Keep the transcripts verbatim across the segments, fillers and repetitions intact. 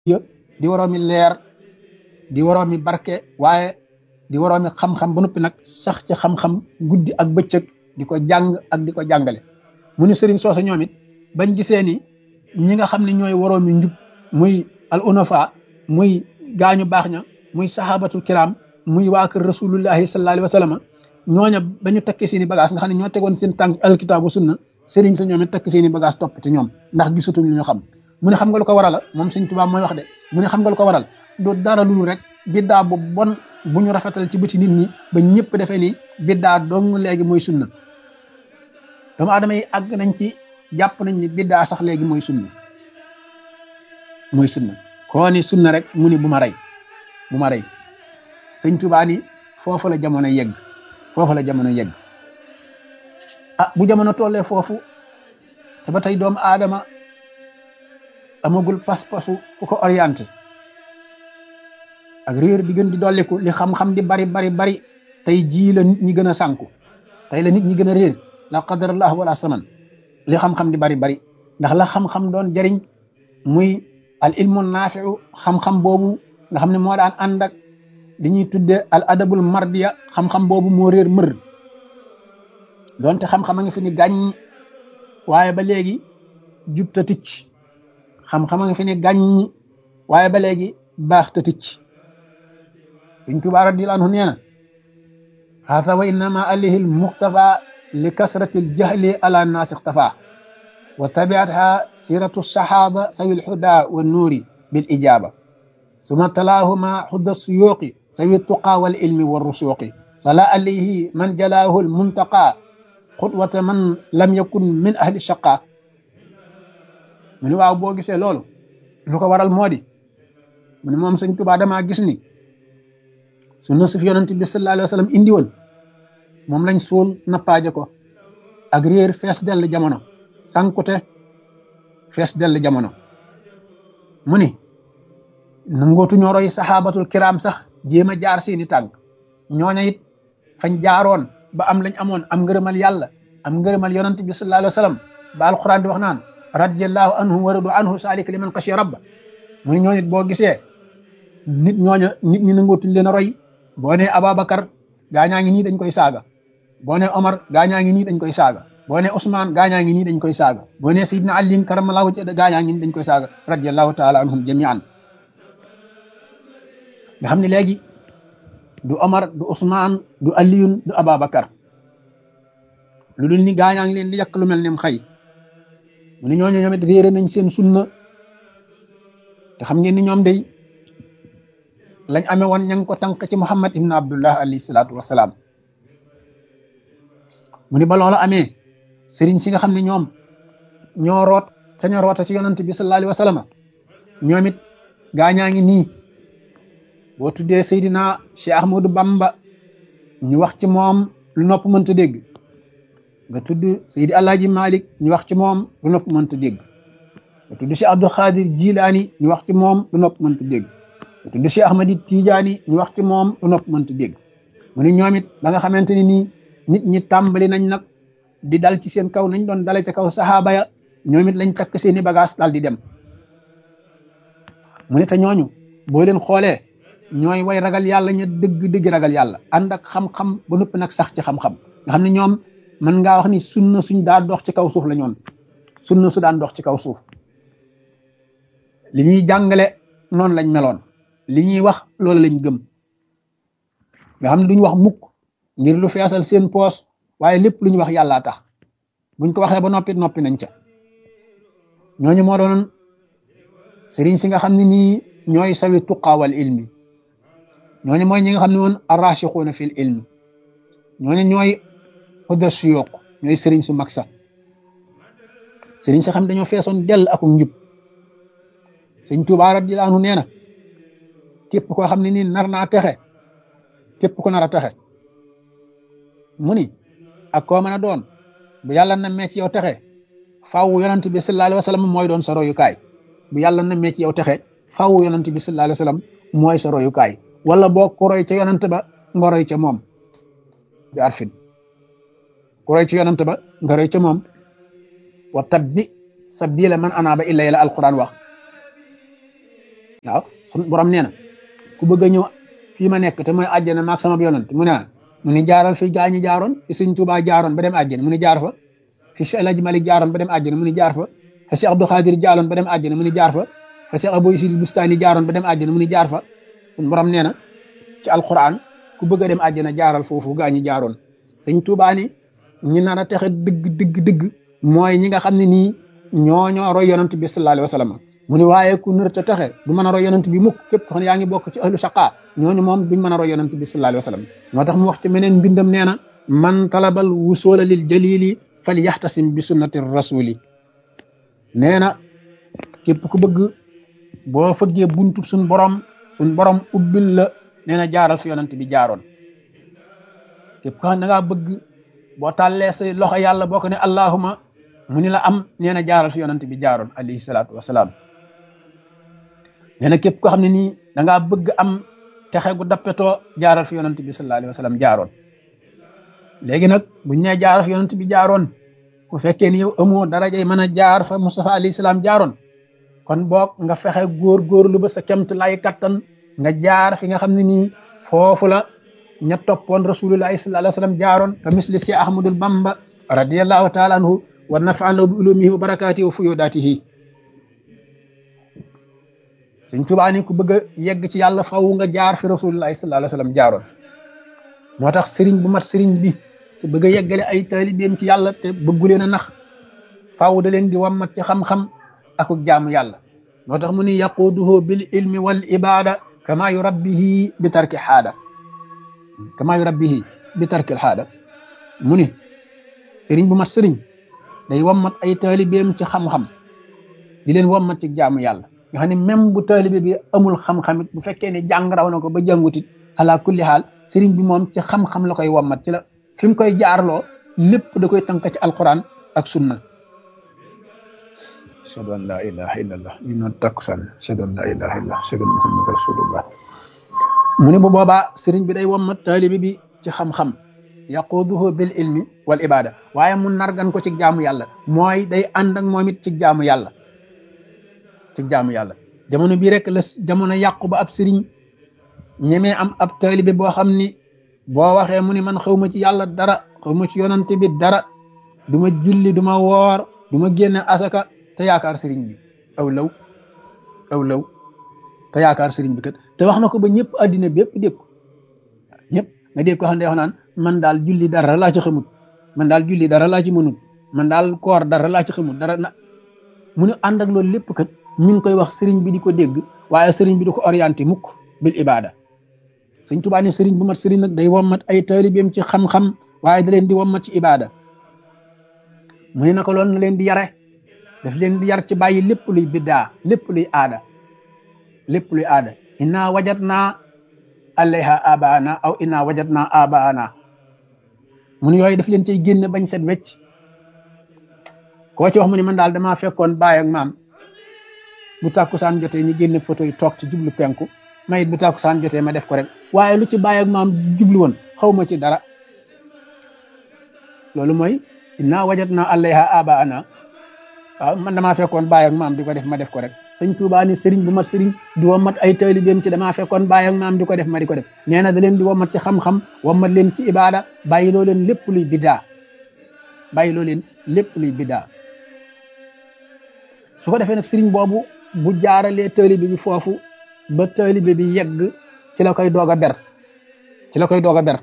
di waroomi leer di waroomi barke waaye di waroomi xam-xam ba noppi nag sax ci xam-xam guddi ak bëccëg di ko jàng ak di ko jàngale mu ni sëriñ soosu ñoom it bañ gisee ni ñi nga xam ne ñooy waroomi njub muy al unafa muy gaañu baax ña muy sahabatul kiram muy waa kër rasulullahi sallallahu alayhi wa sallam ñooña ba ñu takki seeni bagage nga xam ne ñoo tegoon seen tànk alkitaabu sunna sëriñ sa ñoom it takk seeni bagage topp ci ñoom ndax gisatuñ lu ñu xam mu ne xam nga lu ko waral moom Sëriñ Tuubaa mooy wax de mu ne xam nga lu ko waral du dara lu rek biddaa bu bon bu ñu rafetal ci bëti nit ñi ba ñëpp defee ni biddaa dong léegi mooy sunna doomu aadama yi àgg nañ ci jàpp nañ ni biddaa sax léegi mooy sunna mooy sunna koo ni sunna rek mu ni bu ma rey bu ma rey Sëriñ Tuubaa ni foofu la jamono yegg foofu la jamono yegg ah bu jamono tollee foofu te ba tey doomu aadama amagul pas-pasu ku ko orienté ak réer di gën di dolliku li xam-xam di bari bari bari tey jii la nit ñi gën a sànku tey la nit ñi gën a réer la qadarallah wala saman li xam-xam di bari bari ndax la xam-xam doon jariñ muy al ilmu naafiu xam-xam boobu nga xam ne moo daan ànd ak li ñuy tudde al adabul mardiya xam-xam boobu moo réer mër doonte xam-xam a ngi fi ni gàññi waaye ba léegi jub ta ticc xam-xam a ngi fi ni gàññi waaye ba léegi baax ta ticc Sëriñ Tuubaa radiyallaahu anhu nee na haasa wa innama alihi l muxtafa li kasrati l jahli ala naasi ixtafa wa tabiatha siratu sahaba sawi lhuda wa nuuri bil ijaba suma talaahuma xudda suyuqi sawi tuqa wal ilmi wa rusuqi sala alayhi man jalaahu l muntaqa xutwata man lam yakun min ahli shaqa mu ni waaw boo gisee loolu lu ko waral moo di mu ni moom Sëriñ Tuubaa damaa gis ni sunna su fi yonent bi sallallahu alayhi wa sallam indi woon moom lañ suul nappaaje ko ak réer fees dell jamono sankute fees dell jamono mu ni nangootu ñoo roy saxaabatul kiram sax jéem a jaar seeni tànk ñooña it fañ jaaroon ba am lañ amoon am ngërëmal yàlla am ngërëmal yonent bi sallallahu alayhi wa sallam ba alquran di wax naan radiyallahu anhum wa radu anhu saalika liman xashiya rabba mu ni ñooñu it boo gisee nit ñooña nit ñi nangootuñ leen a roy boo nee Ababacar gaañaa ngi nii dañ koy saaga boo nee Omar gaañaa ngi nii dañ koy saaga boo nee Ousmane gaañaa ngi nii dañ koy saaga boo nee Seydina Ali karamallahu wajhahu gaañaa ngi nii dañ koy saaga radiyallahu taala anhum jamian nga xam ne léegi du Omar du Ousmane du Aliyun du Ababacar lu dul ni gaañaa ngi leen di yàq lu mel ne xëy mu ne ñooñu ñoom it réere nañ seen sunna te xam ngeen ni ñoom day lañ amee woon ña ngi ko tànk ci Muhammad ibn Abdullah alayhi salaatu wasalaam mu ni ba loola amee sëriñ si nga xam ne ñoom ñoo root te ñoo roota ci yonant bi sallallahu alayhi wa sallam ñoom it gaañaa ngi nii boo tuddee Seydina Cheikh Ahmadou Bamba ñu wax ci moom lu nopp mënta dégg nga tudd Seydi Alaaji Malik ñu wax ci moom lu nopp mënta dégg nga tudd Cheikh Abdou Khadir Jilaani ñu wax ci moom lu nopp mënta dégg nga tudd Cheikh Ahmadi Tijaani ñu wax ci moom lu nopp mënta dégg mu ni ñoom it ba nga xamante ni nii nit ñi tàmbali nañ nag di dal ci seen kaw nañ doon dale ca kaw saxaaba ya ñoom it lañ takk seeni bagage daal di dem mu ne te ñooñu boo leen xoolee ñooy way ragal yàlla ña dëgg dëgg ragal yàlla ànd ak xam-xam ba noppi nag sax ci xam-xam nga xam ne ñoom mën ngaa wax ni sunna suñ daa dox ci kaw suuf la ñoon sunna su daan dox ci kaw suuf li ñuy jàngale noonu lañ meloon li ñuy wax loolu lañ gëm nga xam ne duñ wax mukk ngir lu feesal seen poos waaye lépp lu ñu wax yàllaa tax buñ ko waxee ba noppi noppi nañ ca ñooñu moo doon sëriñ si nga xam ne nii ñooy sawi tuqa wal ilmi ñooñu mooy ñi nga xam ne woon arrachixuuna fil ilmi ñooñu ñooy xudda suyuq ñooy sëriñ su mag sa sëriñ si xam dañoo feesoon dell ak njub Sëriñ Tuubaa radiyallaahu anhu nee na képp koo xam ne nii nar naa texe képp ko nar a texe mu ni ak koo mën a doon bu yàlla nammee ci yow texe faaw yonent bi sallallaahu alayhi wa sallam mooy doon sa royukaay bu yàlla nammee ci yow texe faaw yonent bi sallallaahu alayhi wa sallam mooy sa royukaay wala boo ko roy ca yonent ba nga roy ca moom bi arfin ku roy ci yonent ba nga roy ca moom wa tabbi sabila man anaaba ilayya la alquran wax waaw sun borom nee na ku bëgg a ñëw fii ma nekk te mooy àjjana maag sama yonent mu ne mu ni jaaral fi gaa ñi jaaroon fi sëñ Tuubaa jaaroon ba dem àjjana mu ni jaar fa fi Cheikh El Hadji Malick jaaroon ba dem àjjana mu ni jaar fa fa Cheikh Abdou Khadir jaaroon ba dem àjjana mu ni jaar fa fa Cheikh Abou Isil Bustani jaaroon ba dem àjjana mu ni jaar fa sun borom nee na ci alquran ku bëgg a dem àjjana jaaral foofu gaa ñi jaaroon sëñ Tuubaa ni ñi nar a texe dëgg dëgg dëgg mooy ñi nga xam ne nii ñoo ñoo roy yonent bi sallallahu alayhi wa sallam mu ni waaye ku nar a texe du mën a roy yonent bi mukk képp ko xam ne yaa ngi bokk ci ahlu shaqa ñooñu moom duñ mën a roy yonent bi sallallahu alayhi wa sallam moo tax mu wax ci meneen mbindam nee na man talabal wusula lil jalili fal yaxtasim bi sunnati rasuli nee na képp ku bëgg boo fëggee buntu suñ borom suñ borom ubbil la nee na jaaral fi yonent bi jaaroon képp ko xam ne da ngaa bëgg boo tàllee say loxo yàlla boo ko ne allahuma mu ni la am nee na jaaral fi yonent bi jaaroon alayhi salaatu wasalaam nee na képp koo xam ne nii da ngaa bëgg am texe gu dappetoo jaaral fi yonent bi sallallahu alayhi wa sallam jaaroon léegi nag buñ nee jaaral fi yonent bi jaaroon ku fekkee ni yow amoo darajay mën a jaar fa Mustafa alayhi salaam jaaroon kon boog nga fexe góor góorlu ba sa kemt lay kattan nga jaar fi nga xam ne nii foofu la ña toppoon rasulullahi sallallahu alayhi wa sallam jaaroon ka misli si Ahmadul Bamba radiyallahu taala anhu wa nafa'ana bi ulumihi wa barakatihi wa fuyudatihi Sëñ Tuubaa ni ku bëgg a yegg ci yàlla faw nga jaar fi rasulullahi sallallahu alayhi wa sallam jaaroon moo tax sëriñ bu mat sëriñ bi te bëgg a yeggale ay taalibeem ci yàlla te bëggu leen a nax faw da leen di wammat ci xam-xam ak jaamu yàlla moo tax mu ni yaquduhu bil ilmi wal ibada kama yurabbihi bi tarki xaada kama yurabbihi bi tarki xaada mu ni sëriñ bu mat sëriñ day wammat ay taalibeem ci xam-xam di leen wammat ci jaamu yàlla nga xam ne même bu taalibe bi amul xam-xamit bu fekkee ne jàng raw na ko ba jàngutit ala kulli xaal sëriñ bi moom ci xam-xam la koy wammat ci la fi mu koy jaarloo lépp da koy tënk ci alquran ak sunna ashhadu an la ilaha illallah ñu noon takkusaan ashhadu an la ilaha illallah ashhadu anna muhammad rasulullah mu ne bu boobaa sëriñ bi day wammat taalibe bi ci xam-xam yaquduhu bil ilmi wal ibada waaye mu nargan ko ci jaamu yàlla mooy day ànd ak moom it ci jaamu yàlla ci jaamu yàlla jamono bii rek la jamono yàqu ba ab sëriñ ñemee am ab taalibe boo xam ni boo waxee mu ni man xaw ma ci yàlla dara xaw ma ci yonante bi dara du ma julli du ma woor du ma génne asaka te yaakaar sëriñ bi aw law aw law te yaakaar sëriñ bi kat te wax na ko ba ñëpp addina bi yëpp dégg ko ñëpp nga dégg ko xam ne wax naan man daal julli dara laa ci xamut man daal julli dara laa ci mënut man daal koor dara laa ci xamut dara na mu ne ànd ak loolu lépp kat mi ngi koy wax sëriñ bi di ko dégg waaye sëriñ bi di ko orienté mukk bil ibada Sëñ Tuubaa ne sëriñ bu mat sëriñ nag day wommat ay taalibeem ci xam-xam waaye da leen di wommat ci ibada mu ne naka loolu na leen di yare daf leen di yar ci bàyyi lépp luy biddaa lépp luy aada lépp luy aada inna wajadna alayha abaana aw inna wajadna abaana mun yooyu daf leen cay génne bañ set wecc koo ci wax mu ne man daal damaa fekkoon baay ak maam bu tàkkusaan jotee ñu génne photo yi toog ci jublu penku mayit bu tàkkusaan jotee ma def ko rek waaye lu ci baay ak maam jublu woon xaw ma ci dara loolu mooy inna wajadna alayha abaana waaw man damaa fekkoon baay ak maam di ko def ma def ko rek Sëñ Tuubaa ni sëriñ bu mat sëriñ di wommat ay taalibeem ci damaa fekkoon baay ak maam di ko def ma di ko def nee na da leen di wommat ci xam-xam wommat leen ci ibada bàyyi loo leen lépp luy bidaa bàyyi loo leen lépp luy bidaa su ko defee nag sëriñ boobu bu jaaralee taalibe bi foofu ba taalibe bi yegg ci la koy doog a ber ci la koy doog a ber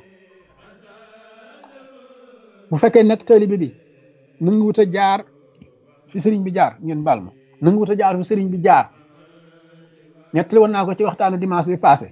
bu fekkee nag taalibe bi nangu wut a jaar fi sëriñ bi jaar ngeen baal ma nangu wut a jaar fi sëriñ bi jaar ñettali woon naa ko ci waxtaanu dimanche bi passé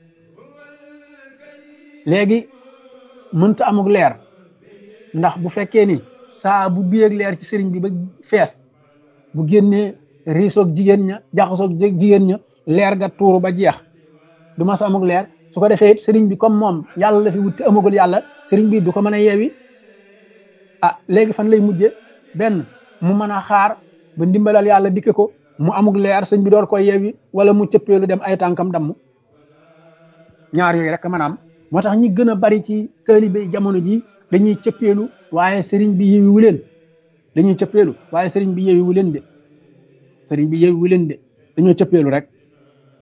léegi mënta amuk leer ndax bu fekkee ni saa bu biyeeg leer ci sëriñ bi ba fees bu génnee riisoog jigéen ña jaxasoog jigéen ña leer ga tuuru ba jeex du mas amuk leer su ko defee it sëriñ bi comme moom yàlla la fi wuti amagul yàlla sëriñ bi du ko mën a yeewi ah léegi fan lay mujje benn mu mën a xaar ba ndimbalal yàlla dikke ko mu amuk leer sëñ bi door koy yeewi wala mu cëppeelu dem ay tànkam damm ñaar yooyu rek maanaam moo tax ñi gën a bari ci taalibe jamono ji dañuy cëppeelu waaye sëriñ bi yeewiwu leen dañuy cëppeelu waaye sëriñ bi yeewiwu leen de sëriñ bi yeewiwu leen de dañoo cëppeelu rek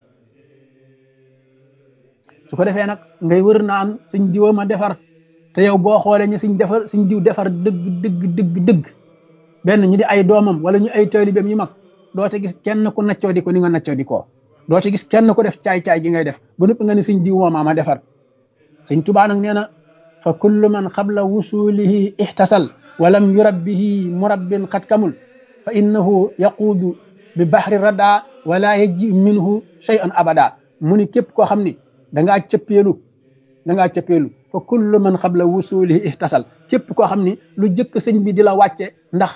su ko defee nag ngay wër naan suñ diwa ma defar te yow boo xoolee ñu suñ defar suñ diw defar dëgg dëgg dëgg dëgg benn ñu di ay doomam wala ñu ay taalibeem yu mag doo ci gis kenn ku naccoo di ko ni nga naccoo di ko doo ci gis kenn ku def caay-caay gi ngay def ba noppi nga ni suñ diw moo ma defar Sëñ Tuubaa nag nee na fa kullu man qabla wusulihi ihtasal walam yurabbihi murabbin qad kamul fa innahu yaquudu bi bahri rada wala yaji minhu shay'an abada mu ni képp koo xam ni dangaa cëppeelu dangaa cëppeelu fa kullu man qabla wusulihi ihtasal képp koo xam ni lu jëkk sëñ bi di la wàcce ndax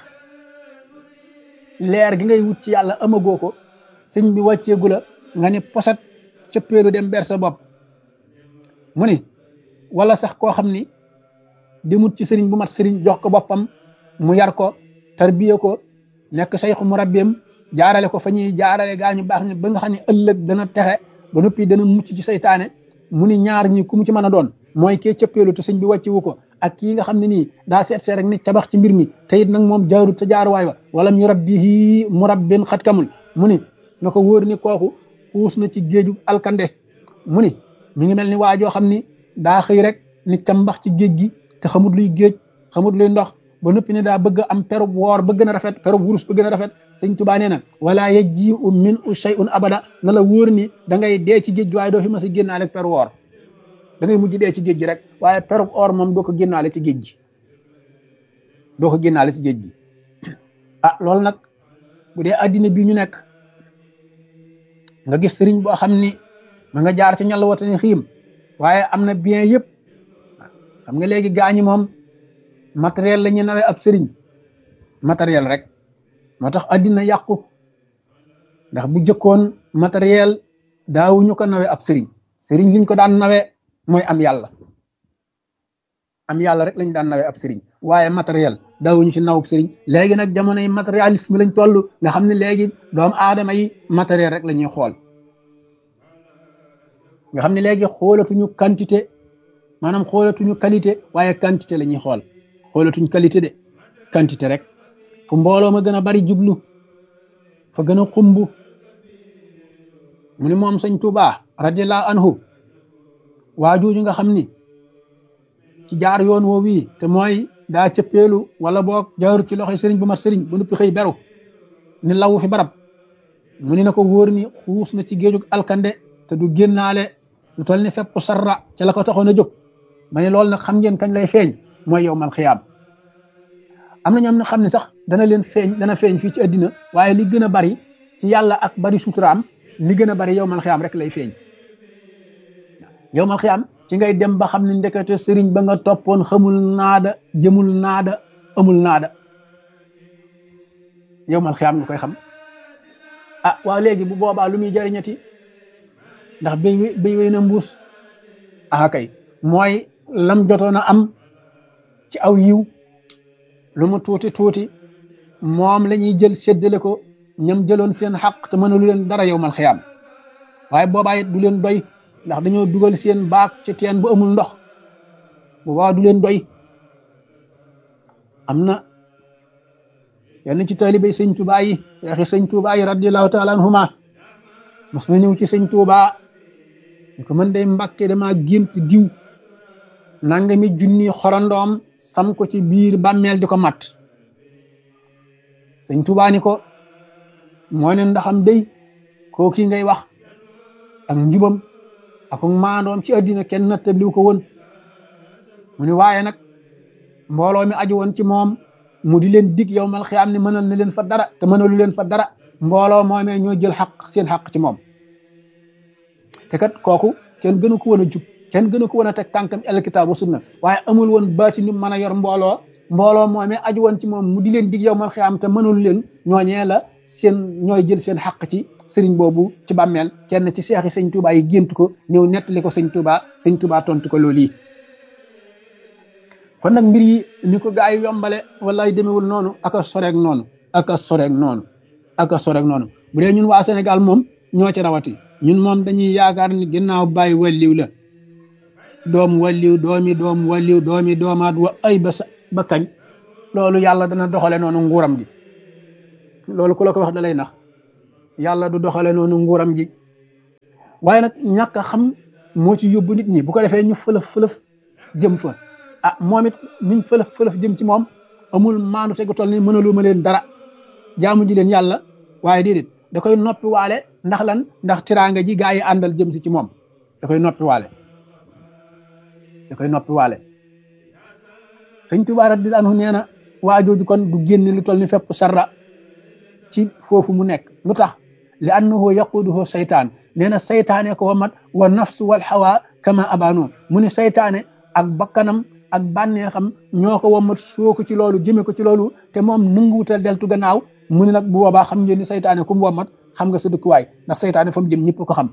leer gi ngay wut ci yàlla amagoo ko sëñ bi wàcceegu la nga ni posat cëppeelu dem ber sa bopp mu ni wala sax koo xam ni demut ci sëriñ bu mat sëriñ jox ko boppam mu yar ko tarbiya ko nekk sayxu murabbiyam jaarale ko fa ñuy jaarale gaa ñu baax ñi ba nga xam ne ëllëg dana texe ba noppi dana mucc ci saytaane mu ni ñaar ñi ku mu ci mën a doon mooy kee cëppeelu te sëñ bi wàccewu ko ak kii nga xam ne nii daa seet seet rek nit cabax ci mbir mi te it nag moom jaarut te jaaruwaay wa walam yurabbihi murabbin xat kamul mu ni na ko wóor ni kooku xuus na ci géeju alkande mu ni mi ngi mel ni waajoo xam ni daa xëy rek nit cambax ci géej gi te xamut luy géej xamut luy ndox ba noppi ne daa bëgg am perub woor bëgg na rafet perub wurus bëgg na rafet sëñ Tuubaa nee na wala yaji u min u shay'un abada na la wóor ni da ngay dee ci géej gi waaye doo fi mas a génnaale ak per woor da ngay mujj dee ci géej gi rek waaye perub or moom doo ko génnaale ci géej gi doo ko génnaale ci géej gi ah loolu nag bu dee addina bii ñu nekk nga gis sëriñ boo xam ni ma nga jaar ci ñàll watani xiim waaye am na bien yëpp xam nga léegi gaañi moom matériel la ñu nawee ab sëriñ matériel rek moo tax addina yàqu ndax bu jëkkoon matériel daawuñu ko nawee ab sëriñ sëriñ liñ ko daan nawee mooy am yàlla am yàlla rek lañ daan nawee ab sëriñ waaye matériel daawuñu ci nawub sëriñ léegi nag jamonoy matérialisme lañ toll nga xam ne léegi doomu aadama yi matériel rek la ñuy xool nga xam ne léegi xoolatuñu quantité maanaam xoolatuñu qualité waaye quantité la ñuy xool xoolatuñ qualité de quantité rek fu mbooloo ma gën a bari jublu fa gën a xumb mu ni moom sëñ Tuubaa radiyallahu anhu waajooju nga xam ni ci jaar yoon woo wii te mooy daa cëppeelu wala boog jaarut ci loxoy sëriñ bu mat sëriñ ba noppi xëy beru ni lawu fi barab mu ni na ko wóor ni xuus na ci géejug alkande te du génnaale lu toll ni fepp sarra ca la ko taxoon a jóg ma ne loolu nag xam ngeen kañ lay feeñ mooy yow mal xiyaam am na ñoom ne xam ne sax dana leen feeñ dana feeñ fii ci àddina waaye li gën a bari ci yàlla ak bari suturaam li gën a bari yow mal xiyaam rek lay feeñ yow mal xiyaam ci ngay dem ba xam ne ndekete sëriñ ba nga toppoon xamul naada jëmul naada amul naada yow mal xiyaam nga koy xam ah waaw léegi bu boobaa lu muy jëriñati ndax béy béy wéy na mbuus ah kay mooy lam jotoon a am ci aw yiw lu mu tuuti tuuti moom la ñuy jël séddale ko ñam jëloon seen xaq te mënalu leen dara yow mal xiyaam waaye boobaa it du leen doy ndax dañoo dugal seen baak ci teen bu amul ndox boobaa du leen doy am na yenn ci taalibey sëñ Tuubaa yi seexi sëñ Tuubaa yi radiyallahu taala anhuma mas na ñëw ci sëñ Tuubaa ñu ko mën day Mbàkke dama gént diw nangami junni xorandoom sam ko ci biir bàmmeel di ko mat sëñ Tuubaa ni ko moo ne ndaxam day koo kii ngay wax ak njubam ak maandoom ci àddina kenn nattabliw ko woon mu ni waaye nag mbooloo mi aju woon ci moom mu di leen dig yow mal xiyaam ne mënal na leen fa dara te mënalu leen fa dara mbooloo moomee ñoo jël xaq seen xaq ci moom te kat kooku kenn gënu ko woon a jub kenn gënu ko woon a teg tànkam alkitaab wa sunna waaye amul woon baati nu mën a yor mbooloo mbooloo moomee aju woon ci moom mu di leen dig yow mal xiyaam te mënalu leen ñooñee la seen ñooy jël seen xaq ci sëriñ boobu ci bàmmeel kenn ci seexi sëñ Tuubaa yi gént ko ñëw nettali ko sëñ Tuubaa sëñ Tuubaa tontu ko loolu yi kon nag mbir yi ni ko gaa yi yombale wallaay demewul noonu aka soreeg noonu aka soreeg noonu aka soreeg noonu bu dee ñun waa Sénégal moom ñoo ci rawati ñun moom dañuy yaakaar ni ginnaaw bàyyi walliw la doom walliw doomi doom walliw doomi doomaat wa ay ba sa ba kañ loolu yàlla dana doxale noonu nguuram gi loolu ku la ko wax da lay nax yàlla du doxale noonu nguuram gi waaye nag ñàkk a xam moo ci yóbbu nit ñi bu ko defee ñu fëlëf fëlëf jëm fa ah moom it niñ fëlëf fëlëf jëm ci moom amul maandu tegu toll ni mënalu ma leen dara jaamu ji leen yàlla waaye déedéet da koy noppi waale ndax lan ndax tiraanga ji gaa yi àndal jëm si ci moom da koy noppi waale da koy noppi waale sëñ Tuubaa radiyallaahu anhu nee na waajooju kon du génn lu toll ni fépp sarra ci foofu mu nekk lu tax li annahu yaquduhu saytaan nee na saytaane ko wamat wa nafsu wal hawa kama abano mu ni saytaane ak bakkanam ak bànneexam ñoo ko wamat soo ko ci loolu jëme ko ci loolu te moom nanguwutal deltu gannaaw mu ni nag bu boobaa xam ngeen ni saytaane ku mu wamat xam nga sa dëkkuwaay ndax saytaane fa mu jëm ñëpp ko xam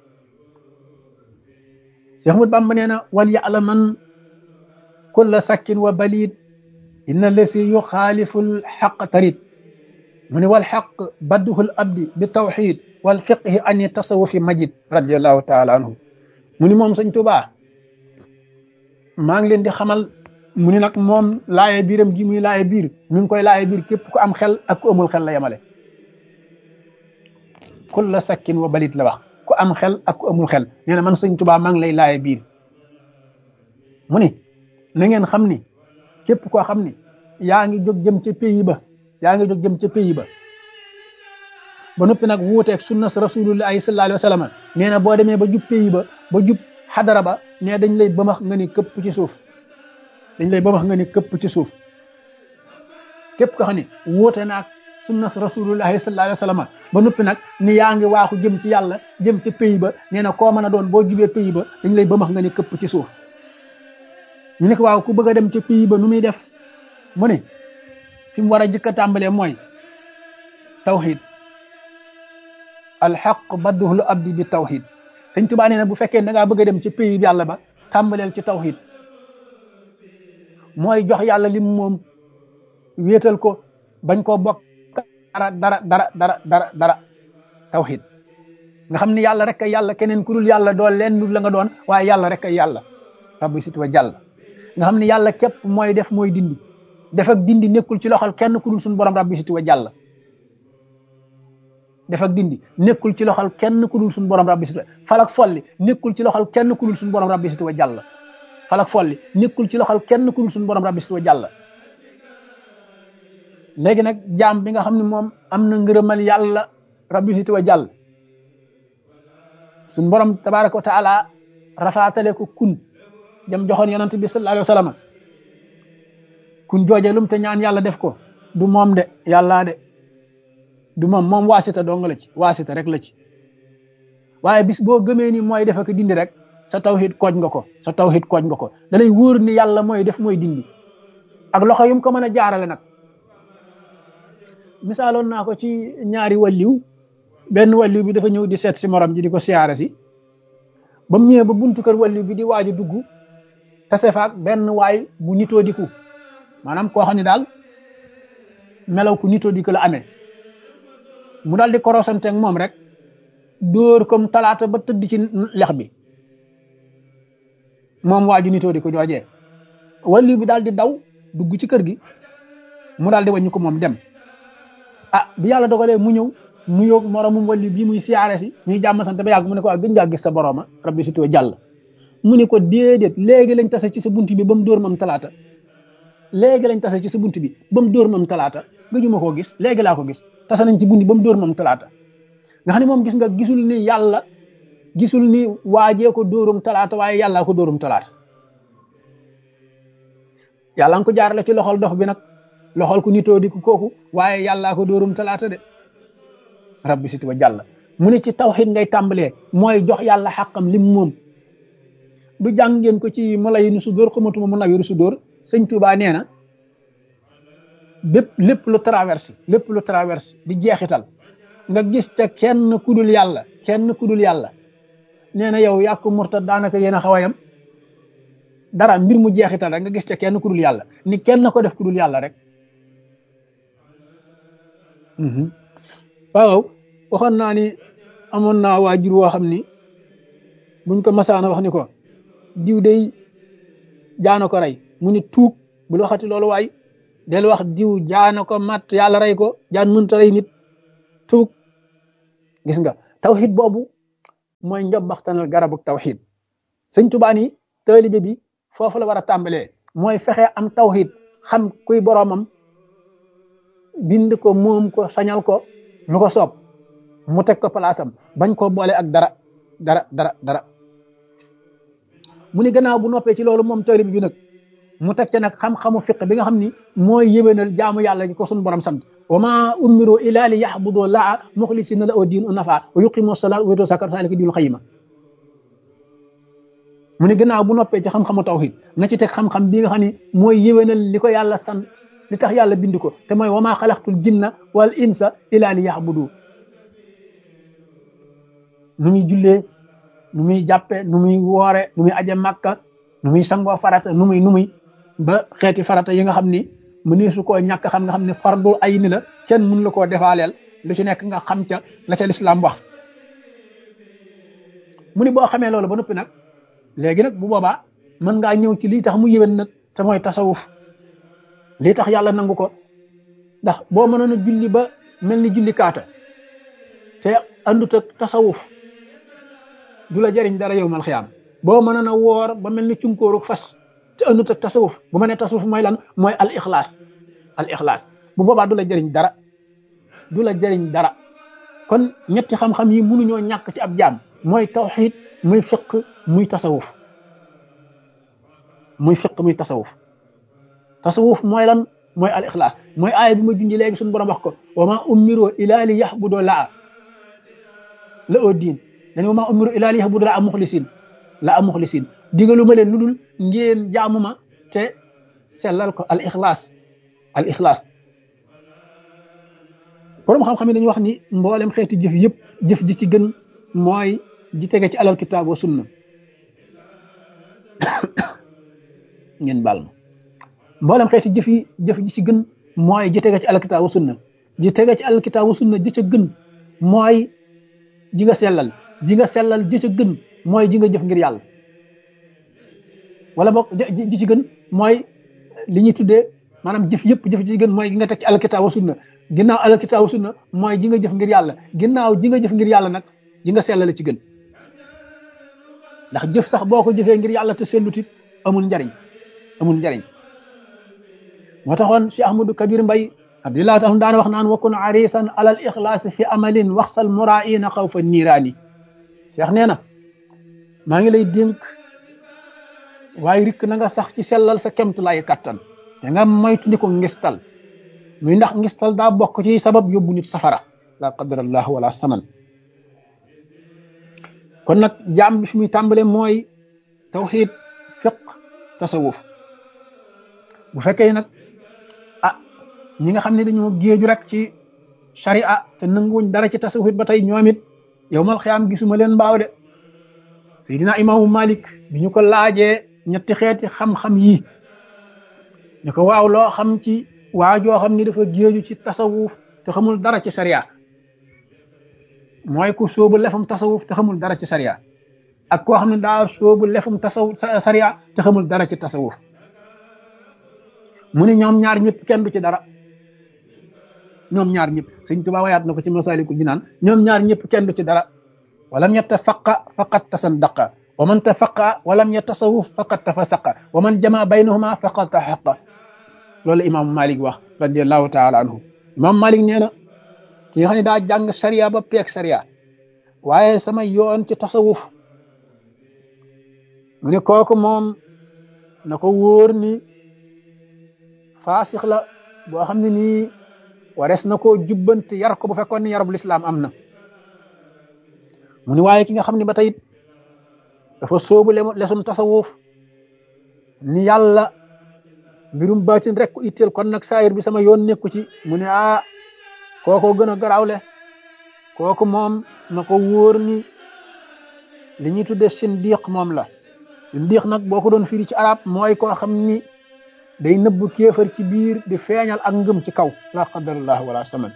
Cheikh Ahmadou Bamba nee na wal ya'laman kulla sakkin wa balid inna lasi yuxaalifu l xaq tarid mu ne wal xaq badduhul abdi bi tawxid wal fiqhi ani tasawufi majid radiallahu taala anhu mu ni moom sëñ Tuubaa maa ngi leen di xamal mu ni nag moom laaye biiram gi muy laaye biir mi ngi koy laaye biir képp ku am xel ak ku amul xel la yemale kulla sakkin wa balit la wax ku am xel ak ku amul xel nee na man sëñ Tuubaa maa ngi lay laaye biir mu ni na ngeen xam ni képp koo xam ni yaa ngi jóg jëm ca pays ba yaa ngi jóg jëm ca pays ba ba noppi nag wuuteeg sunna rasulullahi sallallahu alayhi wa sallam nee na boo demee ba jub pays ba ba jub xadara ba nee dañ lay bëmax nga ni këpp ci suuf dañ lay bëmax nga ni këpp ci suuf képp ko xam ni wuute naag sunna rasulullahi sallallahu alayhi wa sallam ba noppi nag ni yaa ngi waaxu jëm ci yàlla jëm ca pays ba nee na koo mën a doon boo jubee pays ba dañ lay bëmax nga ni këpp ci suuf ñu ne ko waaw ku bëgg a dem ca pays ba nu muy def mu ne fi mu war a jëkk a tàmbalee mooy tawxid alxaq badduhul abdi bi tawxid sëñ Tuubaa nee na bu fekkee da ngaa bëgg a dem ci pays yàlla ba tàmbaleel ci tawxid mooy jox yàlla lim moom wéetal ko bañ koo bokk dara dara dara dara dara dara tawxid nga xam ne yàlla rek ay yàlla keneen ku dul yàlla doo leen dul la nga doon waaye yàlla rek ay yàlla rabbi sit wa jàll nga xam ne yàlla képp mooy def mooy dindi def ak dindi nekkul ci loxol kenn ku dul suñu borom rabbi sit wa jàll def ak dindi nekkul ci loxol kenn ku dul suñu borom rabbi sit wa falak folli nekkul ci loxol kenn ku dul suñu borom rabbi sit wa jàll falak folli nekkul ci loxol kenn ku dul suñu borom rabbi sit wa jàll léegi nag jaam bi nga xam ne moom am na ngërëmal yàlla rabbi sit wa jàll suñu borom tabaraka wa taala rafaatale ko kun jam joxoon yonent bi sallallahu alayhi wa sallam kun jooje lum te ñaan yàlla def ko du moom de yàlla de du moom moom waasita dong la ci waasita rek la ci waaye bis boo gëmee ni mooy def ak dindi rek sa tawhid kooj nga ko sa tawhid kooj nga ko da lay wóor ni yàlla mooy def mooy dindi ak loxo yum ko mën a jaarale nag misaaloon naa ko ci ñaari walliw benn walliw bi dafa ñëw di seet si morom ji di ko siyaare si ba mu ñëwee ba buntu kër walliw bi di waaj a dugg tase faak benn waay bu nitoo diku maanaam koo xam ne daal melaw ku nitoo diku la amee mu daal di korosante ak moom rek dóor comme talaata ba tëdd ci lex bi moom waaju nitoo diku joojee walliw bi daal di daw dugg ci kër gi mu daal di wàññi ko moom dem ah bi yàlla dogalee mu ñëw nuyoo moromum walliw bii muy siyaare si ñuy jàmm sant ba yàgg mu ne ko ak gën ngaa gis sa borooma rabbi sit wa jàll mu ne ko déedéet léegi lañ tase ci sa bunt bi ba mu dóor mam talaata léegi lañ tase ci sa bunt bi ba mu dóor mam talaata gëjuma koo gis léegi laa ko gis tase nañ ci bunt bi ba mu dóor mam talaata nga xam ne moom gis nga gisul ni yàlla gisul ni waajee ko dóorum talaata waaye yàllaa ko dóorum talaata yàlla nga ko jaarale ci loxol dox bi nag loxol ku nitoo di ko kooku waaye yàllaa ko dóorum talaata de rabbi sit wa jàll mu ne ci tawhid ngay tàmbalee mooy jox yàlla xàqam lim moom du jàng ngeen ko ci Mulayyinu Sudóor xamatuma Munawwiru Sudóor sëñ Tuubaa nee na bépp lépp lu traverse lépp lu traverse di jeexital nga gis ca kenn ku dul yàlla kenn ku dul yàlla nee na yow yàqu murtad daanaka yéen a xaw a yam dara mbir mu jeexital rek nga gis ca kenn ku dul yàlla ni kenn ko def ku dul yàlla rek waaw waxoon naa ni amoon naa waajur woo xam ni buñ ko masaana wax ni ko diw day jaana ko rey mu ni tuug bul waxati loolu waay del wax diw jaana ko mat yàlla rey ko jaan mënta rey nit tuug gis nga tawhid boobu mooy njobbaxtanal garabu tawhid sëñ Tuubaa ni taalibe bi foofu la war a tàmbalee mooy fexe am tawhid xam kuy boroomam bind ko moom ko sañal ko lu ko soob mu teg ko palaasam bañ koo boole ak dara dara dara dara mu ni gannaaw bu noppee ci loolu moom taalibe bi nag mu teg ca nag xam-xamu fiq bi nga xam ni mooy yéwénal jaamu yàlla gi ko suñu borom sant wa ma umiru illa li yaxbudu laa muxlisina la oo diin u nafa wa yuqimu salaat wa yutu zakat zalika diinul xayima mu ni gannaaw bu noppee ci xam-xamu tawhid na ci teg xam-xam bi nga xam ni mooy yéwénal li ko yàlla sant li tax yàlla bind ko te mooy wa ma xalaqtul jinna wal insa illa li yaxbudu nu muy jullee nu muy jàppe nu muy woore nu muy aje màkka nu muy sangoo farata nu muy nu muy ba xeeti farata yi nga xam ni mënee su koo ñàkk xam nga xam ne fardul ay ni la kenn mun la koo defaaleel lu ci nekk nga xam ca la ca lislaam wax mu ni boo xamee loolu ba noppi nag léegi nag bu boobaa mën ngaa ñëw ci lii tax mu yéwén nag te mooy tasawuf lii tax yàlla nangu ko ndax boo mënoon a julli ba mel ni julli kaata te andut ak tasawuf du la jariñ dara yow mal xiyaam boo mënoon a woor ba mel ni cunkóoru fas te andut ak tasawuf bu ma nee tasawuf mooy lan mooy al ixlaas al ixlaas bu boobaa du la jëriñ dara du la jëriñ dara kon ñetti xam-xam yi mënuñoo ñàkk ci ab jaam mooy tawxiid muy fiq muy tasawuf muy fiq muy tasawuf tasawuf mooy lan mooy al ixlaas mooy aaya bi ma junji léegi suñu borom wax ko wa ma umiru ila li yaxbudu laa la oo diin dañu wa ma umiru ila li yaxbudu laa muxlisin la muxlisin digalu ma leen lu dul ngeen jaamu ma te sellal ko al ixlaas al ixlaas borom xam-xam yi dañuy wax ni mboolem xeeti jëf yëpp jëf ji ci gën mooy ji tege ci alal kitaab wa sunna ngeen baal ma mboolem xeeti jëf yi jëf ji ci gën mooy ji tege ci alal kitaab wa sunna ji tege ci alal kitaab wa sunna ji ca gën mooy ji nga sellal ji nga sellal ji ca gën mooy ji nga jëf ngir yàlla wala boog ji ci gën mooy li ñuy tuddee maanaam jëf yëpp jëf ji ci gën mooy gi nga teg ci alkitaab wa sunna ginnaaw alkitaab wa sunna mooy ji nga jëf ngir yàlla ginnaaw ji nga jëf ngir yàlla nag ji nga sellal ci gën ndax jëf sax boo ko jëfee ngir yàlla te sellutit amul njariñ amul njariñ moo taxoon Cheikh Ahmadou Kabir Mbay abdillah tax daan wax naan wakun arisan alal ixlaas fi amalin waxsal muraina xawfa niiraani Cheikh nee na maa ngi lay dénk waaye rikk na nga sax ci sellal sa kemt lay kattan te nga moytu ni ko ngistal muy ndax ngistal daa bokk ci sabab yóbbu nit safara la qadarallah wala saman kon nag jaam bi fi muy tàmbale mooy tawxiid fiq tasawuf bu fekkee nag ah ñi nga xam ne dañoo géeju rek ci sharia te nanguwuñ dara ci tasawuf ba tey ñoom it yow mal xiyaam gisuma leen mbaaw de Seydina imaamu Malik bi ñu ko laajee ñetti xeeti xam-xam yi ñu ko waaw loo xam ci waajoo xam ni dafa géeju ci tasawuf te xamul dara ci sharia mooy ku sóobu lefum tasawuf te xamul dara ci sharia ak koo xam ne daa sóobu lefum tasawuf sharia te xamul dara ci tasawuf mu ne ñoom ñaar ñëpp kenn du ci dara ñoom ñaar ñëpp Sëñ Tuubaa wayaat na ko ci Masaalikul Jinaan ñoom ñaar ñëpp kenn du ci dara walam yatafaqa faqad tasaddaqa wa man tafaqa walam yatasawuf faqad tafasaqa wa man jama baynahuma faqad taxaqa loolu imaamu Malik wax radiallahu taala anhu imaamu Malik nee na ki nga xam ne daa jàng sariya ba peeg sariya waaye sama yoon ci tasawuf mu ne kooku moom na ko wóor ni faasix la boo xam ne nii warees na koo jubbante yar ko bu fekkoon ni yarub lislaam am na mu ni waaye ki nga xam ne ba tey dafa sóobu lesum tasawuf ni yàlla mbirum baatin rek ko itteel kon nag saayir bi sama yoon nekku ci mu ne ah kooko gën a garaawle kooku moom na ko wóor ni li ñuy tudde sindiq moom la sindiq nag boo ko doon firi ci arab mooy koo xam ni day nëbbu kéefar ci biir di feeñal ak ngëm ci kaw la qadarallah wala saman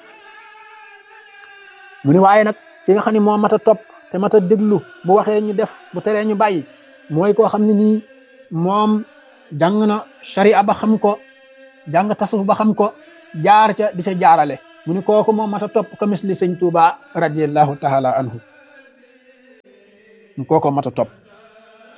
mu ni waaye nag ci nga xam ne moo mat a topp te mat a déglu bu waxee ñu def bu teree ñu bàyyi mooy koo xam ne nii moom jàng na sharia ba xam ko jàng tasawuf ba xam ko jaar ca di ca jaarale mu ni kooku moom mat a topp ko misli sëñ Tuuba radiallahu taala anhu kooku mat a topp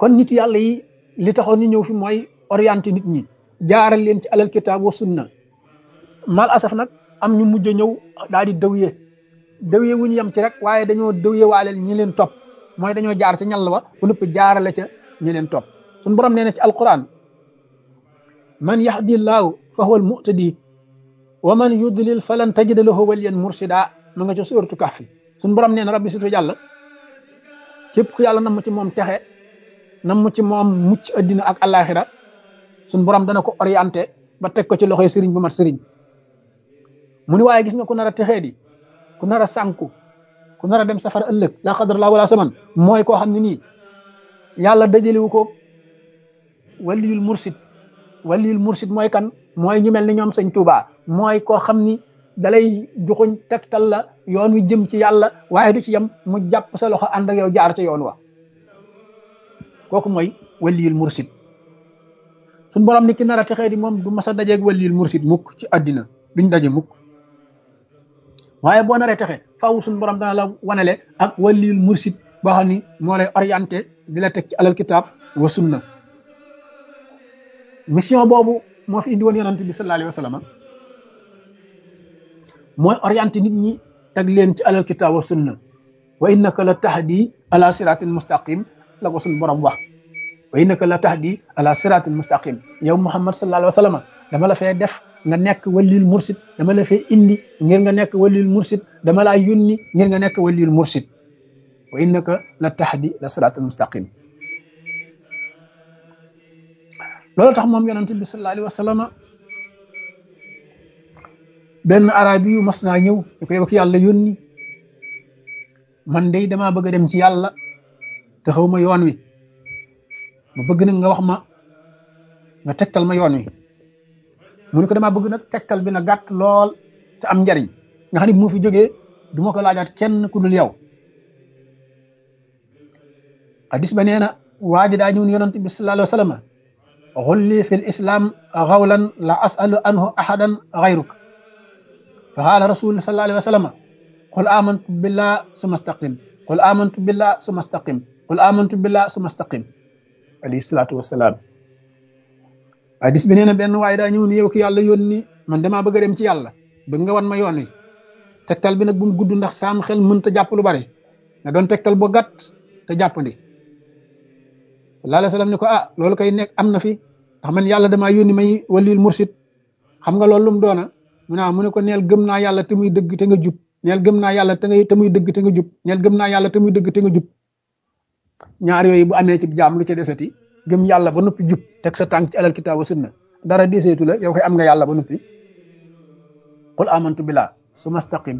kon nit yàlla yi li taxoon ñu ñëw fi mooy orienté nit ñi jaaral leen ci alal kitaab wa sunna. mal asaf nag am ñu mujj a ñëw daal di dëwyee dëwyee wu ñu yem ci rek waaye dañoo dëwyee waaleel ñi leen topp mooy dañoo jaar ca ñall wa ba noppi jaarale ca ñi leen topp. suñu borom nee na ci alquran man yahdillahu fa huwa almuhtadi wa man yudlil falan tajida lahu waliyan mursida ma nga ca suuratu kahfi. suñu borom nee na rabbi situ yàlla képp ku yàlla nam ci moom texe nam ci moom mucc addina ak alaxira suñu borom dana ko orienté ba teg ko ci loxoy sëriñ bu mat sëriñ. mu ni waaye gis nga ku nar a texee di ku nar a sànku ku nar a dem safara ëllëg la qadar laa wala saman mooy koo xam ne nii yàlla dajalewu ko waliyul mursid. waliyul mursid mooy kan mooy ñu mel ni ñoom sëñ Tuubaa mooy koo xam ni dalay joxuñ tegtal la yoon wi jëm ci yàlla waaye du ci yem mu jàpp sa loxo ànd ak yow jaar ca yoon wa kooku mooy waliyul mursid. suñ borom ni ki nar a texee di moom du mas a dajeeg waliyul mursid mukk ci àddina duñ daje mukk waaye boo naree texe faaw suñ borom dana la wanale ak waliyul mursid boo xam ni moo lay orienté di la teg ci alal kitaab wa sunna. mission boobu moo fi indi woon yonent bi sallallahu alayhi wa sallam mooy orienté nit ñi teg leen ci alal kitaab wa sunna. wa innaka la tahdi ala siratin mustaqim la ko suñ borom wax wa innaka la tahdi ala siratin mustaqim yow Muhammad sallallahu alayhi wa sallam dama la fee def nga nekk waliyul mursid dama la fee indi ngir nga nekk waliyul mursid dama laa yónni ngir nga nekk waliyul mursid wa innaka la tahdi la siratal mustaqim. loolu tax moom yonent bi sallallahu alayhi wa sallam benn arabi yu mas naa ñëw ñu ko yow ki yàlla yónni man de damaa bëgg a dem ci yàlla te xaw ma yoon wi ma bëgg nag nga wax ma nga tegtal ma yoon wi. mu ne ko damaa bëgg nag tegtal bi na gàtt lool te am njariñ nga xam ne bu ma fi jógee du ma ko laajaat kenn ku dul yow. hadis ba nee na waa ji daa ñëw yonent bi sallallahu alayhi wa sallam xulli fi l islam xawlan la asalu anhu ahadan xayruk fa qaala rasul sallallahu alayhi wa sallam qul amantu billah summa staqim qul amantu billah summa staqim qul amantu billah summa staqim alayhi salaatu wasalaam. hadis bi nee na benn waaye daa ñëw ni yow ki yàlla yónni man damaa bëgg a dem ci yàlla bëgg nga wan ma yoon wi tegtal bi nag bu mu gudd ndax saam xel mënta jàpp lu bari nga doon tegtal bu gàtt te jàppandi. sallallahu alayhi wa sallam ni ko ah loolu koy nekk am na fi ndax man yàlla damaa yónni may waliyul mursid xam nga loolu lu mu doona mu naa mu ne ko neel gëm naa yàlla te muy dëgg te nga jub neel gëm naa yàlla te nga te muy dëgg te nga jub neel gëm naa yàlla te muy dëgg te nga jub. ñaar yooyu bu amee ci jaam lu ca desati gëm yàlla ba noppi jub teg sa tànk ci alal kitaab wa sunna dara deseetu la yow koy am nga yàlla ba noppi. qul amantu billah summa staqim.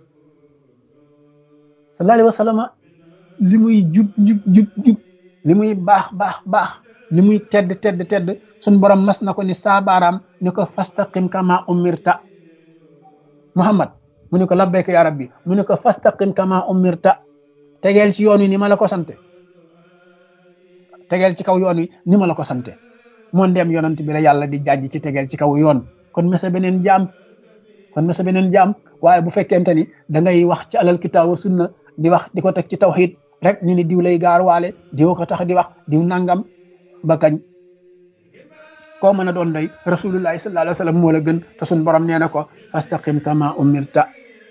sallallahu alayhi wa sallam li muy jub jub jub jub li muy baax baax baax li muy tedd tedd tedd suñ borom mas na ko ni saabaaraam ni ko fastaqim kama umirta. Muhammad mu ne ko labbayka ya rabbi mu ne ko fastaqim kama umirta tegeel ci yoon wi ni ma la ko sante tegeel ci kaw yoon wi ni ma la ko sante moo ndem yonent bi la yàlla di jàjj ci tegeel ci kaw yoon kon mesa beneen jaam kon mesa beneen jaam waaye bu fekkente ni da ngay wax ci alal kitaab wa sunna di wax di ko teg ci tawhid rek ñu ni diw lay gaar waale diw ko tax di wax diw nangam ba kañ koo mën a doon doy rasulullahi sallallahu alayhi wa sallam moo la gën te suñ borom nee na ko fastaqim kama umirta.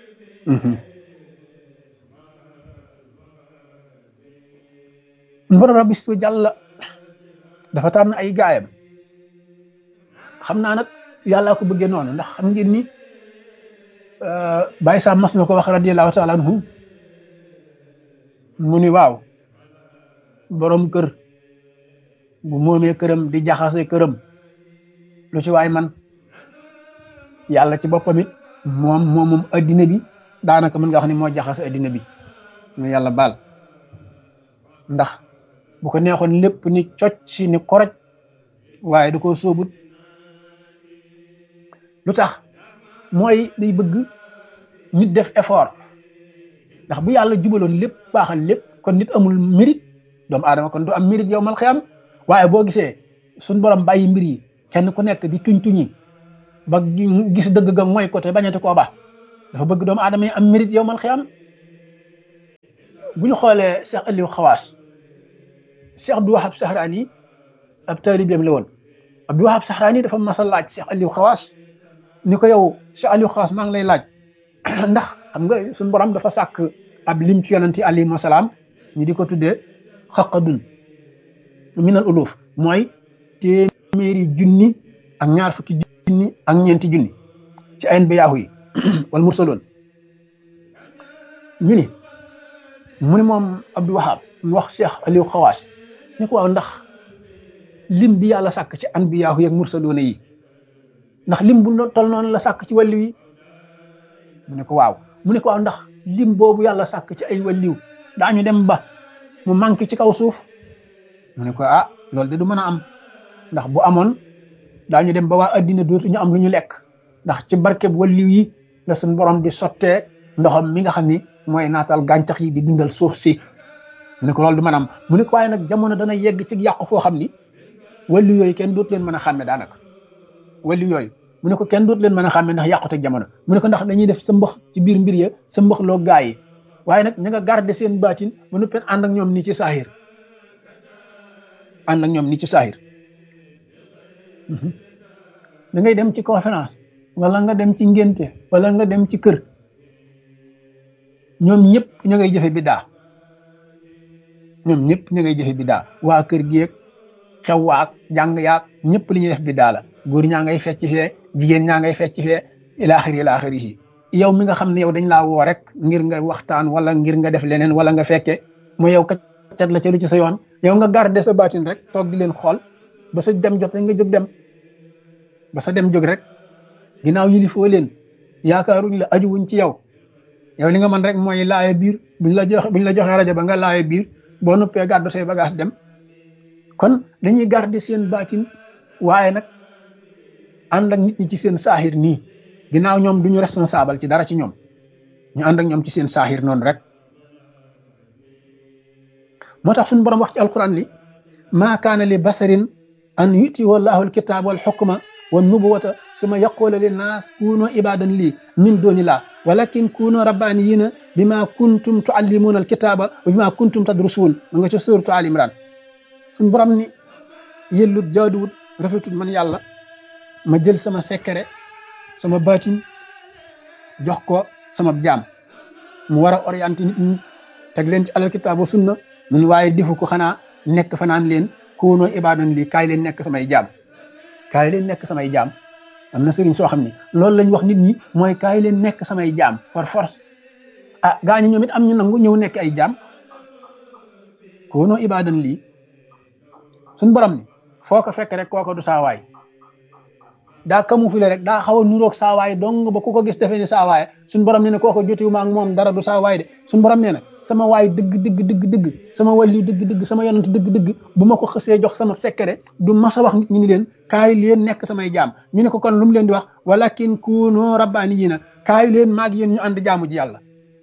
borom rabbi su jàlla dafa tànn ay gaayam xam naa nag yàllaa ko bëggee noonu ndax xam ngeen ni Baye Sam mas na ko wax radiyallahu taala anhu mu ni waaw borom kër bu moomee këram di jaxase këram lu ci waay man yàlla ci boppam it moom moom moom addina bi daanaka mën nga wax ni moo jaxase addina bi mu yàlla baal ndax bu ko neexoon lépp ni cocc si ni koroj waaye du ko sóobut lu tax mooy day bëgg nit def effort ndax bu yàlla jubaloon lépp baaxal lépp kon nit amul mérite doomu aadama kon du am mérite yow mal xiyam waaye boo gisee suñ borom bàyyi mbir yi kenn ku nekk di tuñ tuñi ba gis dëgg ga mooy côté bañati koo baax dafa bëgg doomu aadama yi am mérite yow mal xiyam bu ñu xoolee Cheikh Aliou Xawaas Cheikh Abdou Wahab Sahrani ab taalibeem la woon. Abdou Wahab Sahrani dafa mas a laaj Cheikh Aliou Xawaas ni ko yow Cheikh Aliou Xawaas maa ngi lay laaj ndax xam nga suñu borom dafa sàkk ab lim ci yonanti alayhi salaam ñu di ko tuddee xaqadun minal uluf mooy téeméeri junni ak ñaar fukki junni ak ñeenti junni ci ay anbiyaahu yi wal mursaloon ñu ni mu ni moom Abdou Wahab mu wax Cheikh Aliou Xawaas ni ko waaw ndax lim bi yàlla sàkk ci anbiyaahu yi ak mursaloon yi ndax lim bu tol noonu la sàkk ci wàllu yi mu ne ko waaw mu ne ko waaw ndax lim boobu yàlla sàkk ci ay wàlliw daañu dem ba mu manqué ci kaw suuf mu ne ko ah loolu de du mën a am ndax bu amoon daañu dem ba waa addina dootuñu am lu ñu lekk ndax ci barkeb wàlliw yi la suñ borom di sottee ndoxam mi nga xam ni mooy naatal gàncax yi di dundal suuf si mu ne ko loolu du mën a am mu ne ko waaye nag jamono dana yegg ci yàqu foo xam ni wàlliw yooyu kenn dootu leen mën a xàmme daanaka wàlliw yooyu mu ne ko kenn dootu leen mën a xàmme ndax yàqute jamono mu ne ko ndax dañuy def sa mbax ci biir mbir ya sa mbax loo gaa yi waaye nag ña nga garder seen baatin ba noppi ànd ak ñoom nii ci saahir ànd ak ñoom nii ci saahir da ngay dem ci conférence wala nga dem ci ngénte wala nga dem ci kër ñoom ñëpp ña ngay jëfe biddaa ñoom ñëpp ña ngay jëfe biddaa waa kër geeg xew waak jàng yaak ñëpp li ñuy def biddaa la góor ñaa ngay fecc fee jigéen ñaa ngay fecc fee ilaaxiri ilaaxiri yi yow mi nga xam ne yow dañ laa woo rek ngir nga waxtaan wala ngir nga def leneen wala nga fekke mu yow kat la ca lu ci sa yoon yow nga garder sa baatin rek toog di leen xool ba sa dem jot nga jóg dem ba sa dem jóg rek ginnaaw yilifoo leen yaakaaruñ la ajuwuñ ci yow yow li nga mën rek mooy laaye biir buñ la joxe buñ la joxee rajo ba nga laaye biir boo nuppee gàddu say bagage dem kon dañuy garder seen baatin waaye nag ànd ak nit ñi ci seen saaxir nii ginnaaw ñoom duñu responsable ci dara ci ñoom ñu ànd ak ñoom ci seen saaxir noonu rek moo tax suñu borom wax ci alquran li maa kaana li basarin an yuti wallahu alkitab wal xukma wa nubuwata suma yaqula linnaas kuunu ibadan lii min dooni laa walakin kuunu rabbaniyina bima kuntum tuallimuna alkitaba wa bima kuntum tadrusuun ma nga ca suratu al imran suñu borom ni yellut jaaduwut rafetut man yàlla ma jël sama secret sama baatin jox ko sama jaam mu war a orienté nit ñi teg leen ci alal kitaab wa sunna mu ni waaye defu ko xanaa nekk fa naan leen kuunu ibadan lii kaay leen nekk samay jaam kaay leen nekk samay jaam am na sëriñ soo xam ne loolu lañ wax nit ñi mooy kaay leen nekk samay jaam par force ah gaañu ñoom it am ñu nangu ñëw nekk ay jaam kuunu ibadan lii suñ borom ni foo ko fekk rek kooko du saawaay daa camouflé rek daa xaw a nuroog saawaay dong ba ku ko gis defee ni saawaay suñ borom nee na kooko jotiwuma ak moom dara du saawaay de suñ borom nee na sama waay dëgg dëgg dëgg dëgg sama wàllu dëgg dëgg sama yonent dëgg dëgg bu ma ko xësee jox sama secret du mas a wax nit ñi ni leen kaay leen nekk samay jaam ñu ne ko kon lu mu leen di wax walakin kuunu rabbaaniyiina kaay leen maag yéen ñu ànd jaamu ji yàlla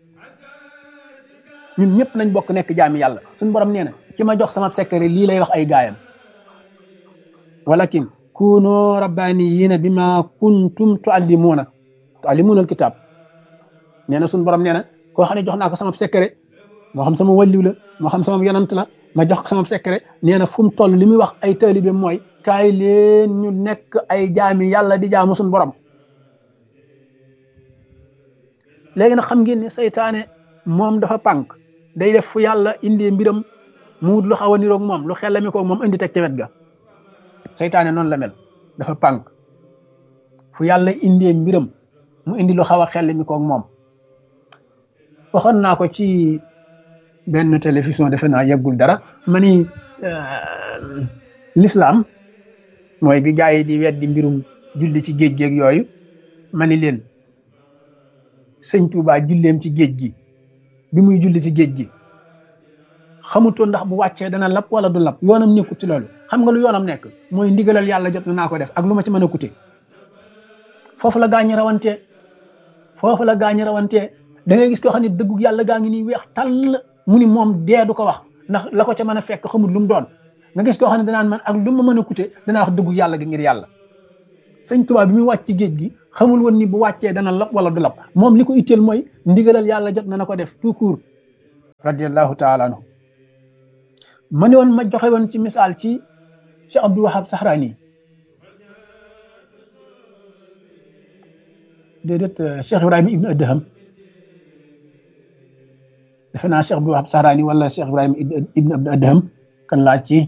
ñun ñëpp nañ bokk nekk jaami yàlla suñ borom nee na ci ma jox sama secret lii lay wax ay gaayam walakin kuunu rabbaaniyiina bima kuntum tuallimuuna tuallimuuna alkitab nee na suñ borom nee na koo xam ne jox naa ko sama secret moo xam sama wàlliw la moo xam sama yonant la ma jox ko sama secret nee na fu mu toll li muy wax ay taalibe mooy kaay leen ñu nekk ay jaami yàlla di jaamu suñ borom léegi nag xam ngeen ne saytaane moom dafa pànk day def fu yàlla indee mbiram mu wut lu xaw a niroog moom lu xellami ko moom indi teg ca wet ga saytaane noonu la mel dafa pànk fu yàlla indee mbiram mu indi lu xaw a xellami koog moom waxoon naa ko ci benn télévision defe naa yeggul dara ma ni l'islam mooy bi gaa yi di weddi mbirum julli ci géej géeg yooyu ma ni leen sëñ Tuubaa julleem ci géej gi bi muy julli ci géej gi xamutoon ndax bu wàccee dana lap wala du lap yoonam nekkut ci loolu xam nga lu yoonam nekk mooy ndigalal yàlla jot na naa ko def ak lu ma ci mën a coûter foofu la gaañi rawantee foofu la gaañi rawantee da ngay gis koo xam ne dëggu yàlla gaa ngi nii weex tàll mu ni moom dee du ko wax ndax la ko ca mën a fekk xamul lu mu doon nga gis koo xam ne danaan man ak lu ma mën a coûter danaa wax dëggu yàlla gi ngir yàlla sëñ Tuubaa bi muy wàcc ci géej gi xamul woon ni bu wàccee dana lap wala du lap moom li ko itteel mooy ndigalal yàlla jot na na ko def tout court radiyallahu taala anhu ma ne woon ma joxe woon ci misaal ci Cheikh Abdou Wahab Sahrani déedéet Cheikh Ibrahima ibnu Adham defe naa Cheikh Abdou Wahab Sahrani wala Cheikh Ibrahima ibnu Adham kan laa ci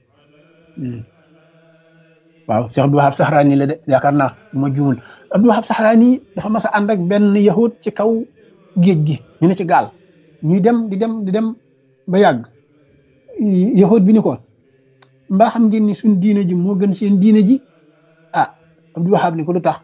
waaw Cheikh Abdou Wahab Sahrani la de yaakaar naa ma juumul Abdou Wahab Sahrani dafa mas a ànd ak benn yahud ci kaw géej gi ñu ne ci gaal ñuy dem di dem di dem ba yàgg yahud bi ni ko mbaa xam ngeen ni suñ diine ji moo gën seen diine ji ah Abdou Wahab ni ko lu tax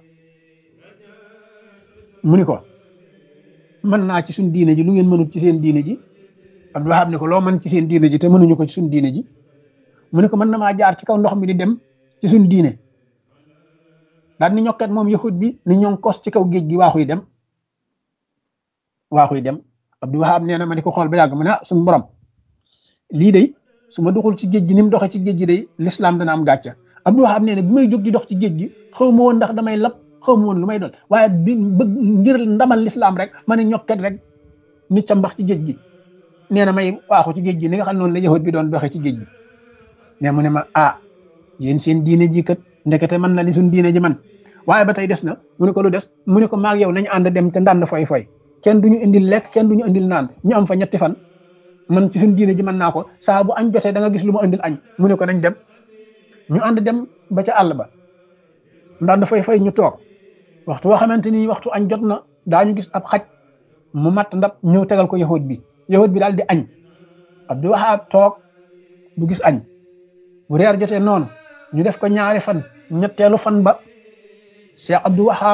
mu ni ko mën naa ci suñ diine ji lu ngeen mënut ci seen diine ji Abdou Wahab ni ko loo mën ci seen diine ji te mënuñu ko ci suñ diine ji mu ni ko mën na maa jaar ci kaw ndox mi di dem ci suñ diine daal ni ñokkat moom yahud bi ni ñoo kos ci kaw géej gi waaxuy dem waaxuy dem Abdou Wahab nee na ma di ko xool ba yàgg mu ne ah suñu borom lii de su ma doxul ci géej gi ni mu doxee ci géej gi day l'islam dana am gàcca Abdou Wahab nee na bi may jóg di dox ci géej gi xaw ma woon ndax damay lab xaw ma woon lu may doon waaye bi bëgg ngir ndamal l'islam rek ma ne ñokkat rek nit ca mbax ci géej gi nee na may waaxu ci géej gi ni nga xam noonu la yahud bi doon doxee ci géej gi ne mu ne ma ah yéen seen diine ji kat ndekete man na li suñ diine ji man waaye ba tey des na mu ne ko lu des mu ne ko maag yow nañu ànd dem te ndànd foy foy kenn duñu indil lekk kenn duñu indil naan ñu am fa ñetti fan man ci suñ diine ji mën naa ko saa bu añ jotee da nga gis lu ma indil añ mu ne ko nañ dem ñu ànd dem ba ca àll ba ndànd foy foy ñu toog waxtu woo xamante ni waxtu añ jot na daañu gis ab xaj mu matt ndab ñëw tegal ko yahud bi yahud bi daal di añ Abdou Wahab toog du gis añ bu reer jotee noonu ñu def ko ñaari fan ñetteelu fan ba Cheikh Abdou Wahab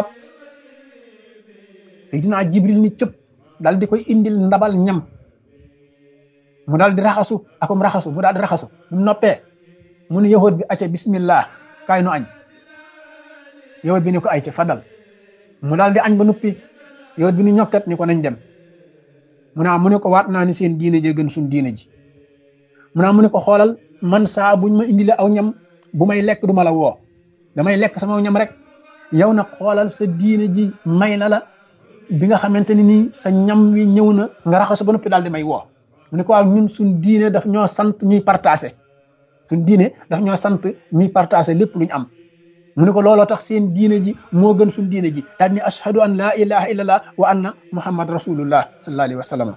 Seydina Jibril ni cëpp daal di koy indil ndabal ñam mu daal di raxasu akom raxasu mu daal di raxasu mu noppee mu ne yahud bi acca bismillah kaay nu añ yahud bi ni ko ayca fadal mu daal di añ ba nuppi yahud bi ni ñokkat ni ko nañ dem mu naa mu ne ko waat naa ni seen diine ji gën suñ diine ji mu naa mu ne ko xoolal man saa buñ ma indile aw ñam bu may lekk du ma la woo damay lekk sama ñam rek yow nag xoolal sa diine ji may na la bi nga xamante ni nii sa ñam wi ñëw na nga raxasu ba noppi daal di may woo mu ne ko waaw ñun suñ diine daf ñoo sant ñuy partagé suñ diine daf ñoo sant ñuy partagé lépp luñ am mu ne ko looloo tax seen diine ji moo gën suñ diine ji daal ni ashhadu an la ilaha illallah wa anna muhammad rasulullah sallallahu alayhi wa sallam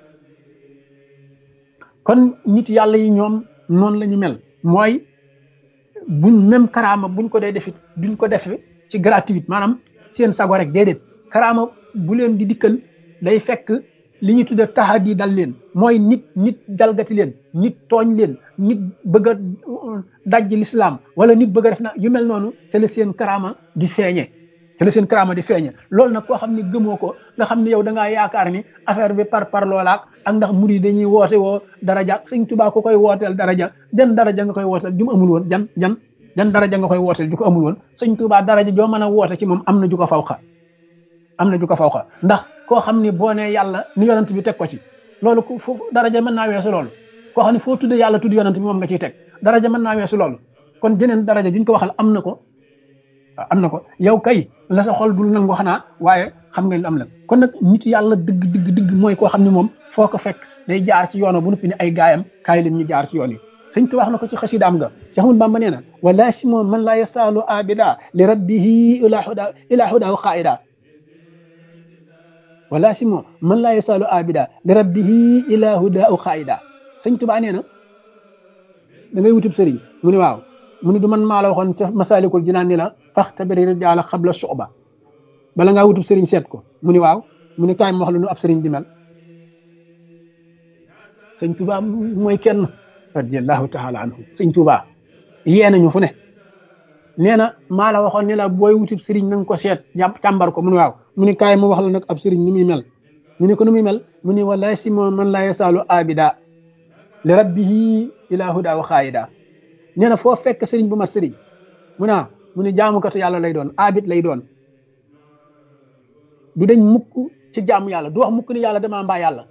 kon nit yàlla yi ñoom noonu la ñu mel mooy buñ même karaama buñ ko dee defit duñ ko def ci gratuite maanaam seen sago rek déedéet karaama bu leen di dikkal day fekk li ñuy tudde tahadi dal leen mooy nit nit jalgati leen nit tooñ leen nit bëgg a dajji l'islam wala nit bëgg a def na yu mel noonu te la seen karaama di feeñe te la seen karaama di feeñe loolu nag koo xam ne gëmoo ko nga xam ne yow da ngaa yaakaar ni affaire bi par par loolaak ak ndax murid dañuy woote woo daraja sëñ Tuubaa ko koy wooteel daraja jan daraja nga koy wooteel ju mu amul woon jan jan jan daraja nga koy wooteel ju ko amul woon sëñ Tuubaa daraja joo mën a woote ci moom am na ju ko fawxa am na ju ko fawxa ndax koo xam ne boo nee yàlla ni yonent bi teg ko ci loolu ku foofu daraja mën naa weesu loolu koo xam ne foo tudde yàlla tudd yonent bi moom nga ciy teg daraja mën naa weesu loolu kon jeneen daraja juñ ko waxal am na ko am na ko yow kay la sa xol dul nangu xanaa waaye xam nga lu am la kon nag nit yàlla dëgg dëgg dëgg mooy koo xam ne moom foo ko fekk day jaar ci yoon bu noppi ni ay gaayam kaay leen ñu jaar ci yoon yi sëñ tu wax na ko ci xasidaam nga Cheikh Ahmadou Bamba nee na wala simo man la yasaalu abida li rabbihi ila huda ila huda qaida wala simo man la yasaalu abida li rabbihi ila huda qaida sëñ Tuubaa nee na da ngay wutub sëriñ mu ne waaw mu ne du man maa la waxoon ca Masaalikul Jinaan ni la faxtabiri rijaala xabla suxba bala ngaa wutub sëriñ seet ko mu ne waaw mu ne kaay ma wax la nu ab sëriñ di mel sëñ Tuubaa mooy kenn radiyallahu taala anhu sëñ Tuubaa yee nañu fu ne nee na maa la waxoon ni la booy wutub sëriñ na nga ko seet jàpp càmbar ko mu ne waaw mu ne kaay ma wax la nag ab sëriñ ni muy mel mu ne ko nu muy mel mu ne wala si moom man laa yasaalu abida li rabbihi ila huda wa xaayida nee na foo fekk sëriñ bu mat sëriñ mu naa mu ne jaamukatu yàlla lay doon abid lay doon du dañ mukk ci jaamu yàlla du wax mukk ni yàlla damaa mbaa yàlla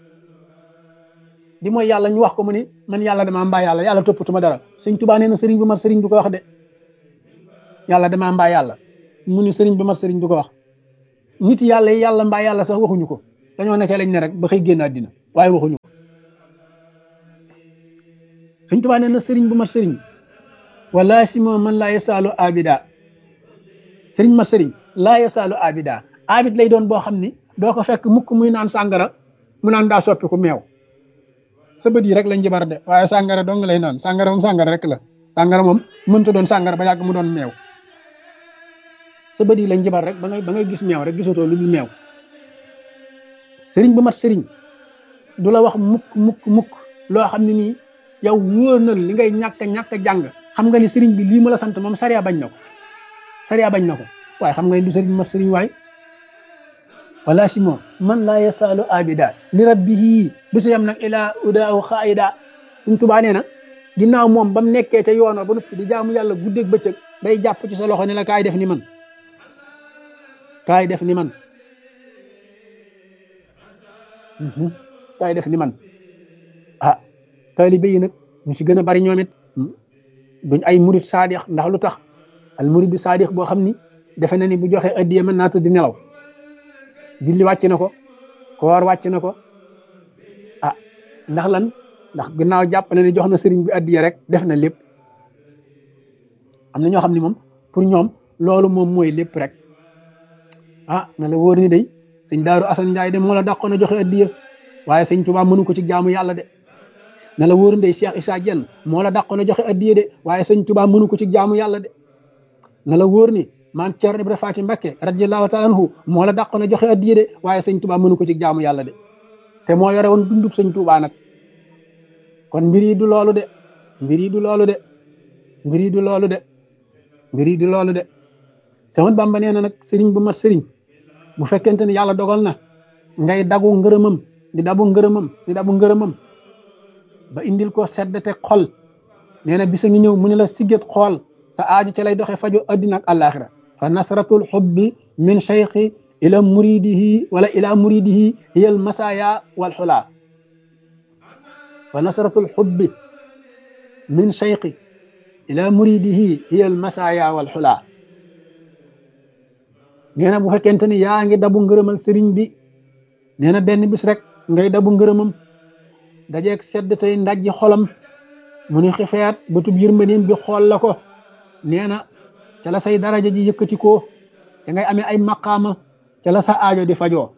di mooy yàlla ñu wax ko mu ni man yàlla damaa mbaa yàlla yàlla toppatuma dara sëñ Tuubaa nee na sëriñ bu mat sëriñ du ko wax de yàlla damaa mbaa yàlla mu ni sëriñ bu mat sëriñ du ko wax nit yàlla yi yàlla mbaa yàlla sax waxuñu ko dañoo nekkee lañ ne rek ba xëy génn àddina waaye waxuñu ko Sëñ Tuubaa nee na sëriñ bu mat sëriñ wala si moo man laa yasaalu abida sëriñ mat sëriñ laa yasaalu abida abid lay doon boo xam ni doo ko fekk mukk muy naan sàngara mu naan daa soppi ku meew sa bët yi rek lañ jibar de waaye sàngara dong lay naan sàngara moom sàngara rek la sàngara moom mënta doon sàngara ba yàgg mu doon meew sa bët yi lañ jibar rek ba ngay ba ngay gis meew rek gisatoo lu dul meew sëriñ bu mat sëriñ du la wax mukk mukk mukk loo xam ne nii yow wóor na li ngay ñàkk ñàkk jàng xam nga ni sëriñ bi lii mu la sant moom sariya bañ na ko sariya bañ na ko waaye xam nga ni du sëriñ mat sëriñ waay wala si moom man laa yasaalu abida li rabbihi du ci yam nag ilaa udaaw xaayida Sëriñ Tuubaa nee na ginnaaw moom ba mu nekkee ca yoonoo ba noppi di jaamu yàlla guddeeg bëccëg day jàpp ci sa loxo ne la kaay def ni man kaay def ni man kaay def ni man ah taalibe yi nag ñu ci gën a bari ñoom it duñ ay murid saadix ndax lu tax al murid bi saadix boo xam ni defe na ni bu joxe addiya mën naa tëdd di nelaw julli wàcc na ko koor wàcc na ko ah ndax lan ndax ginnaaw jàpp na ni jox na sëriñ bi addiya rek def na lépp am na ñoo xam ne moom pour ñoom loolu moom mooy lépp rek ah na la wóor ni day sëñ Daaru Asan Njaay de moo la dàqoon a joxe addiya waaye sëñ Tuubaa mënu ko ci jaamu yàlla de na la wóor ni day Cheikh Issa Diène moo la dàqoon a joxe addiya de waaye sëñ Tuubaa mënu ko ci jaamu yàlla de na la wóor ni maam Cerno Ibra Faati Mbakke radiyallahu taala anhu moo la dàqoon a joxe addiya de waaye sëñ Tuubaa mënu ko ci jaamu yàlla de te moo yore woon dundub sëñ Tuubaa nag kon mbir yi du loolu de mbir yi du loolu de mbir yi du loolu de mbir yi du loolu de Seex Bamba nee na nag sëriñ bu mat sëriñ bu fekkente ne yàlla dogal na ngay dagu ngërëmam di dabu ngërëmam di dabu ngërëmam ba indil ko seddate xol nee na bisa ngi ñëw mu ne la sigget xool sa aaju ca lay doxe faju addina ak àllaaxira fa nasratul xubbi min cheikhi ila muridihi wala ila muridihi hiya al masaya wal xula fa nasratul xubbi min cheikhi ila muridihi hiya al masaya wal xula nee na bu fekkente ni yaa ngi dabu ngërëmal sëriñ bi nee na benn bis rek ngay dabu ngërëmam dajeeg sedd tey ndajji xolam mu ni xifeet bëtub yërmandeem bi xool la ko nee na ca la say daraja ji yëkkati ko ca ngay amee ay maqaama ca la sa aajo di fajoo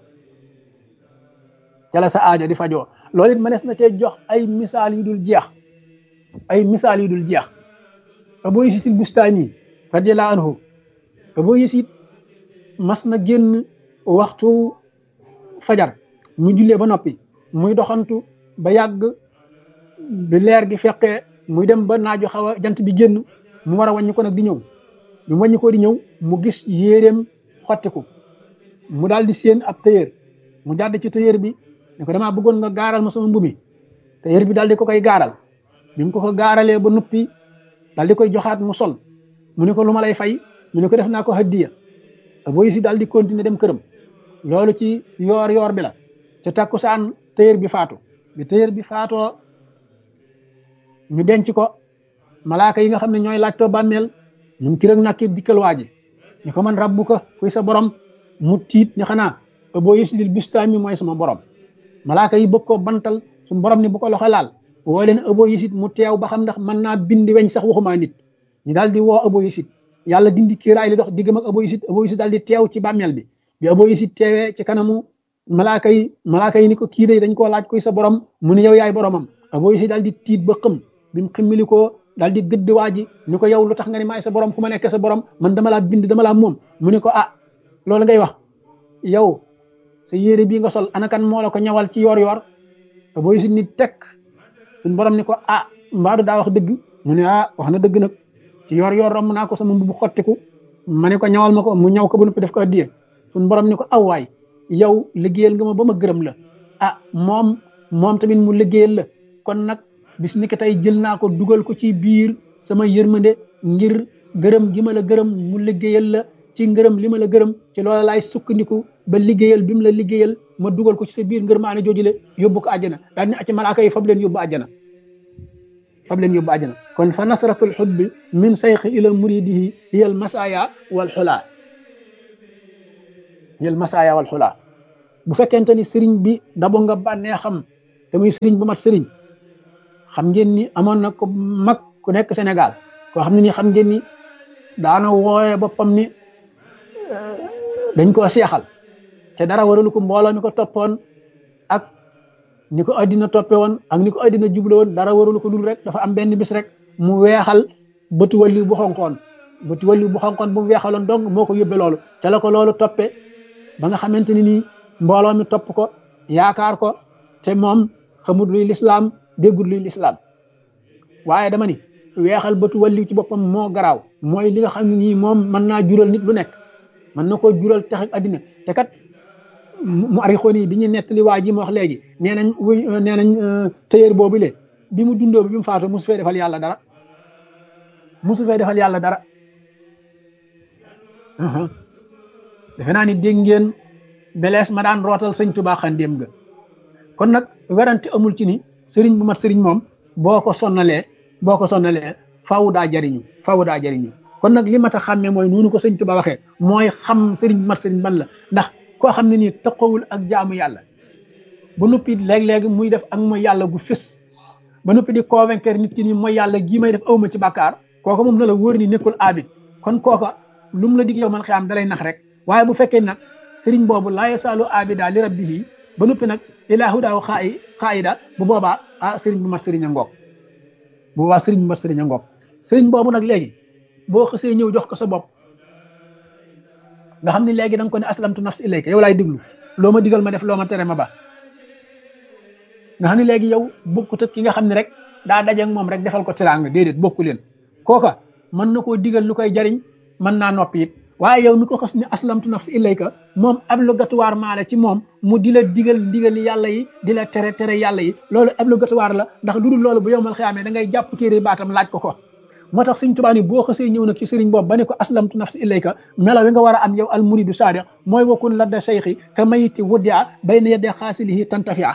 ca la sa aajo di fajoo loolu it mënees na cee jox ay misaal yu dul jeex ay misaal yu dul jeex Abu Yasid al-Bustami radiyallahu anhu Abu Yasid mas na génn waxtu fajar mu jullee ba noppi muy doxantu ba yàgg bi leer gi fekkee muy dem ba naaju xaw a jant bi génn mu war a wàññi ko nag di ñëw bi mu wàññi ko di ñëw mu gis yéeréem xottiku mu daal di séen ab tailleur mu jàdd ci tailleur bi ne ko damaa bëggoon nga gaaral ma sama mbumi tailleur bi daal di ko koy gaaral bi mu ko ko gaaralee ba noppi daal di koy joxaat mu sol mu ne ko lu ma lay fay mu ne ko def naa ko hadiya Abu Yasid daal di continuer dem këram loolu ci yoor yoor bi la ca takkusaan tailleur bi faatu bi tailleur bi faatoo ñu denc ko malaaka yi nga xam ne ñooy laajtoo bàmmeel ñun ki rek nakki dikkal waa ji ni ko man rabbu ko kuy sa borom mu tiit ni xanaa Abu Yasid al-Bustami mooy sama borom malaaka yi bëgg koo bantal suñu borom ni bu ko loxo laal woo leen Abu Yasid mu teew ba xam ndax mën naa bindi weñ sax waxumaa nit ñu daal di woo Abu Yasid yàlla dindi kiiraay li dox diggam ak Abu Yasid Abu Yasid daal di teew ci bàmmeel bi bi Abu Yasid teewee ci kanamu malaaka yi malaaka yi ni ko kii day dañ koo laaj kuy sa borom mu ni yow yaay boromam Abu Yasid daal di tiit ba xëm bi mu ximmili ko daal di gëdd waa ji ni ko yow lu tax nga ni maay sa borom fu ma nekk sa borom man dama laa bind dama laa moom mu ni ko ah loolu ngay wax yow sa yére bii nga sol anakan moo la ko ñawal ci yoor yoor Abu Yasid ni tekk suñ borom ni ko ah mbaadu daa wax dëgg mu ne ah wax na dëgg nag ci yoor yoor romb naa ko sama mbubu xottiku ma ne ko ñawal ma ko mu ñaw ko ba noppi def ko addiye suñ borom ni ko aw waay yow liggéeyal nga ma ba ma gërëm la ah moom moom tamit mu liggéeyal la kon nag bis ni ko tey jël naa ko dugal ko ci biir sama yërmande ngir gërëm gi ma la gërëm mu liggéeyal la ci ngërëm li ma la gërëm ci loola laay sukkandiku ba liggéeyal bi mu la liggéeyal ma dugal ko ci sa biir ngërmaane joojule yóbbu ko àjjana daal ni acci malaaka yi fab leen yóbbu àjjana fab leen yóbbu àjjana kon fa nasratul xubbi min sayxi ila muridihi hiya al masaya wal xulaa hiya al masaya wal xulaa bu fekkente ni sëriñ bi dabo nga bànnee xam te muy sëriñ bu mat sëriñ xam ngeen ni amoon na ko mag ku nekk Sénégal koo xam ne ni xam ngeen ni daana wooye boppam ni dañ koo seexal te dara waralu ko mbooloo mi ko toppoon ak ni ko addina toppe woon ak ni ko addina juble woon dara waralu ko dul rek dafa am benn bis rek mu weexal bëtu wàllu bu xonqoon bëtu wàllu bu xonqoon bu mu weexaloon donc moo ko yóbbe loolu ca la ko loolu toppe ba nga xamante ni nii mbooloo mi topp ko yaakaar ko te moom xamut luy lislaam déggul luy lislaam waaye dama ni weexal bëtu wàllu ci boppam moo garaaw mooy li nga xam ne nii moom mën naa jural nit lu nekk mën na koo jural tax ak addina te kat mu arixoon yi bi ñu nettali waa ji ma wax léegi nee nañ wuy nee nañ tëyër boobu le bi mu dundoo bi mu faatu mosu fee defal yàlla dara mosu fee defal yàlla dara defe naa ni dégg ngeen belees ma daan rootal sëñ Tuubaa xandéem ga kon nag werante amul ci ni sëriñ bu mat sëriñ moom boo ko sonnalee boo ko sonnalee faw daa jariñu faw daa jariñu kon nag li mat a xàmmee mooy noonu ko sëñ Tuubaa waxee mooy xam sëriñ bu mat sëriñ ban la ndax koo xam ne nii taqawul ak jaamu yàlla ba noppi léeg-léegi muy def ak mooy yàlla gu fës ba noppi di convaincre nit ki nii mooy yàlla gii may def awma ci bàkkaar kooka moom na la wóor ni nekkul abid kon kooka lu mu la dig yow man xiyaam dalay nax rek waaye bu fekkee nag sëriñ boobu laa yasaalu abida li rabbihi ba noppi nag ilaahu daaw xaayi xaayida bu boobaa ah sëriñ bu mat sëriñ a ngoog bu boobaa sëriñ bu mat sëriñ a ngoog sëriñ boobu nag léegi boo xësee ñëw jox ko sa bopp nga xam ne léegi da nga ko ne aslamtu nafsi ilayka yow laay déglu loo ma digal ma def loo ma tere ma ba nga xam ne léegi yow bokkut ak ki nga xam ne rek daa daje ak moom rek defal ko teraanga déedéet bokku leen kooka mën na koo digal lu koy jariñ mën naa noppi it waaye yow mi ko xas ne aslamtu nafsi ilayka moom obligatoire maa la ci moom mu di la digal digal yàlla yi di la tere tere yàlla yi loolu obligatoire la ndax lu dul loolu bu yow mal xiyaamee da ngay jàpp téere baatam laaj ko ko moo tax sëñ Tuubaa ni boo xasee ñëw nag ci sëriñ boobu ba ne ko aslamtu nafsi ilayka melo wi nga war a am yow al muridu sadiq mooy wakun ladda cheikhi ka mayiti wuddia bayna yedde xaasilihi tantafia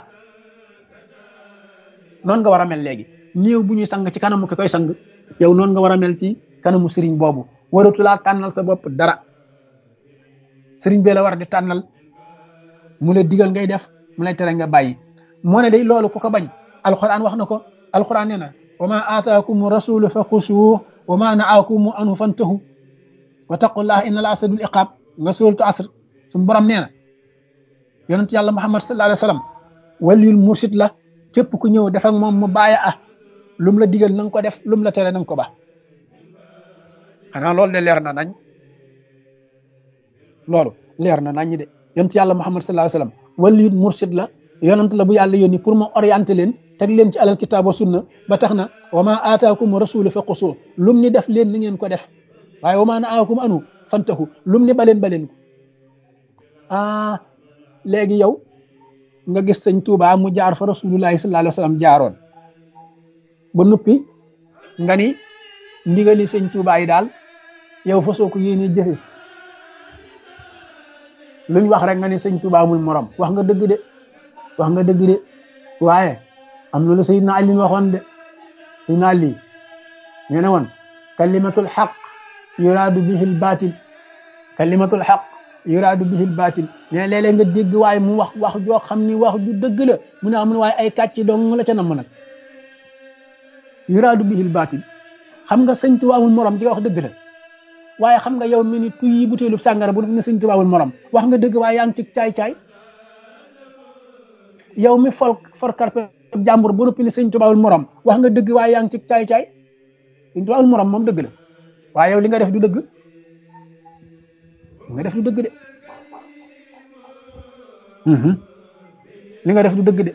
noonu nga war a mel léegi néew bu ñuy sang ci kanamu ki koy sang yow noonu nga war a mel ci kanamu sëriñ boobu waratulaa tànnal sa bopp dara sëriñ bee la war di tànnal mu la digal ngay def mu lay tere nga bàyyi moo ne day loolu ku ko bañ alquran wax na ko alquran nee na wa ma aataakum rasulu fa xusuuh wa ma naakum anhu fantahu wa taqullaha inna la asadul iqaab nga suuratu asr suñu borom nee na yonent yàlla muhammad sallallahu alayhi wa sallam waliyul mursid la képp ku ñëw def ak moom mu bàyyi ah lu mu la digal na nga ko def lu mu la tere na nga ko ba xanaa loolu de leer na nañ loolu leer na nañ de yonent yàlla muhammad sallallahu alayhi wa sallam waliyul mursid la yonent la bu yàlla yónni pour mu orienter leen teg leen ci alal kitaab wa sunna ba tax na wa ma aataakum rasulu fa qusu lum ni def leen ni ngeen ko def waaye wa ma naakum anu fantahu lum ni baleen baleen ko ah léegi yow nga gis sëñ Tuubaa mu jaar fa rasulullahi sallallahu alayhi wa sallam jaaroon ba noppi nga ni ndigali sëñ Tuubaa yi daal yow fa soo ko yéenee jëfe luñ wax rek nga ni sëñ Tuubaa amul morom wax nga dëgg de wax nga dëgg de waaye am na lu Seydina Ali waxoon de Seydina Ali nee na woon kalimatul xaq yuraadu bihil baatil kalimatul xaq yuraadu bihil baatil nee léeg-léeg nga dégg waaye mu wax wax joo xam ni wax ju dëgg la mu ne amul waaye ay kàcc dong la ca namm nag yuraadu bihil baatil xam nga sëñ Tuubaa amul morom ci wax dëgg la waaye xam nga yow mi ni tuyi butéelu sàngara bu ne sëñ Tuubaa amul morom wax nga dëgg waaye yaa ngi ci caay-caay yow mi fol for karpe jàmbur bu noppi ne sëñ Tuubaa amul morom wax nga dëgg waaye yaa ngi ci caay-caay sëñ Tuubaa amul morom moom dëgg la waaye yow li nga def du dëgg li nga def du dëgg de li nga def du dëgg de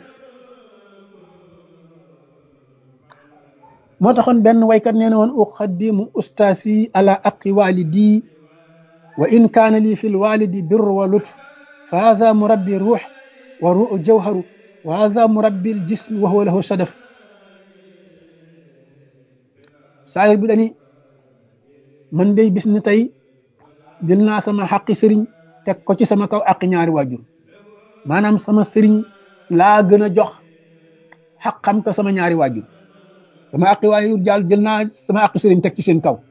moo taxoon benn waykat nee na woon uqaddimu ustaasi ala aqi walidi wa in kaana lii fi lwalidi birr wa lutf fa hada murabbi ruux wa ruux jawharu wa hada murabbi ljism wa huwa lahu sadaf saayir bi dani man day bis ni tey jël naa sama xaqi sëriñ teg ko ci sama kaw aqi ñaari waajur maanaam sama sëriñ laa gën a jox xaqam ko sama ñaari waajur sama aqi waajur jàll jël naa sama aqi sëriñ teg ci seen kaw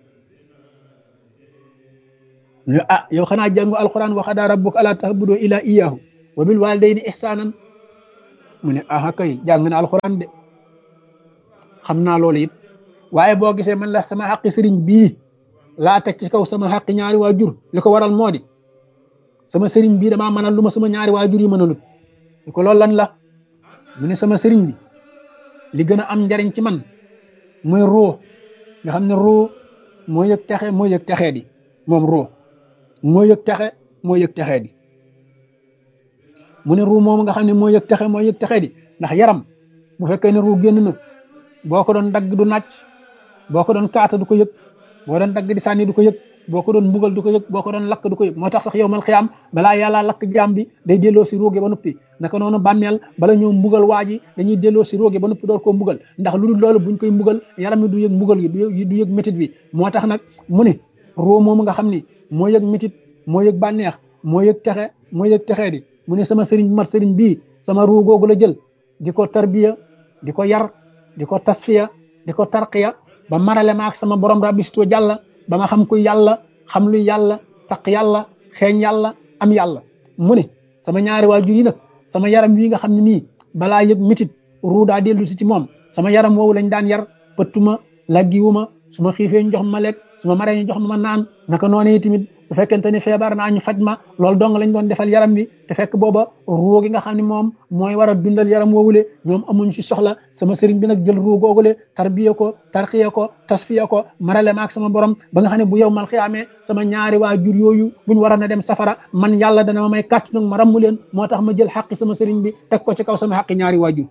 ñu ah yow xanaa jàngu alquran wa qadaa rabbuka allaa ta'budu illaa iyyaahu wa bil waalidayni ihsaanan mu ne ah kay jàng na alquran de xam naa loolu it waaye boo gisee man la sama xaqi sëriñ bii laa teg ci kaw sama xaqi ñaari waajur li ko waral moo di sama sëriñ bii damaa mënal lu ma sama ñaari waajur yi mënalut li ko loolu lan la mu ne sama sëriñ bi li gën a am njariñ ci man muy ruux nga xam ne ruux moo yëg texe moo yëg texee di moom ruux moo yëg texe moo yëg texee di mu ne ruux moomu nga xam ne moo yëg texe moo yëg texee di ndax yaram bu fekkee ne ruux génn na boo ko doon dagg du nàcc boo ko doon kaata du ko yëg boo doon dagg di sànni du ko yëg boo ko doon mbugal du ko yëg boo ko doon lakk du ko yëg moo tax sax yow mal xiyaam balaa yàlla lakk jaam bi day delloo si ruuge ba noppi naka noonu bàmmeel bala ñëw mbugal waa ji dañuy delloo si ruuge ba noppi door koo mbugal ndax lu dul loolu buñ koy mbugal yaram mi du yëg mbugal gi du yëg métit bi moo tax nag mu ne ruu moomu nga xam ni moo yëg métit moo yëg bànneex moo yëg texe moo yëg texee di mu ne sama sëriñ mat sëriñ bii sama ruu googu la jël di ko tarbiya di ko yar di ko tasfiya di ko tarqiya ba marale ma ak sama borom rabbisto jàlla ba ma xam kuy yàlla xam luy yàlla taq yàlla xeeñ yàlla am yàlla mu ne sama ñaari waajur yi nag sama yaram wi nga xam ne nii balaa yëg métit ruu daa dellu si ci moom sama yaram woowu lañ daan yar pëttuma laggiwuma su ma xiifee ñu jox ma lekk su ma maree ñu jox ma ma naan naka noonu tamit su fekkente ni feebar naa ñu faj ma loolu dong lañ doon defal yaram bi te fekk booba ruu gi nga xam ne moom mooy war a dundal yaram woowule ñoom amuñ ci soxla sama sëriñ bi nag jël ruu googule tarbiya ko tarxiya ko tasfiya ko marale ma ak sama borom ba nga xam ne bu yow mal xiyaamee sama ñaari waajur yooyu buñ waroon a dem safara man yàlla dana ma may kàttu nag ma rammu leen moo tax ma jël xaqi sama sëriñ bi teg ko ci kaw sama xaqi ñaari waajur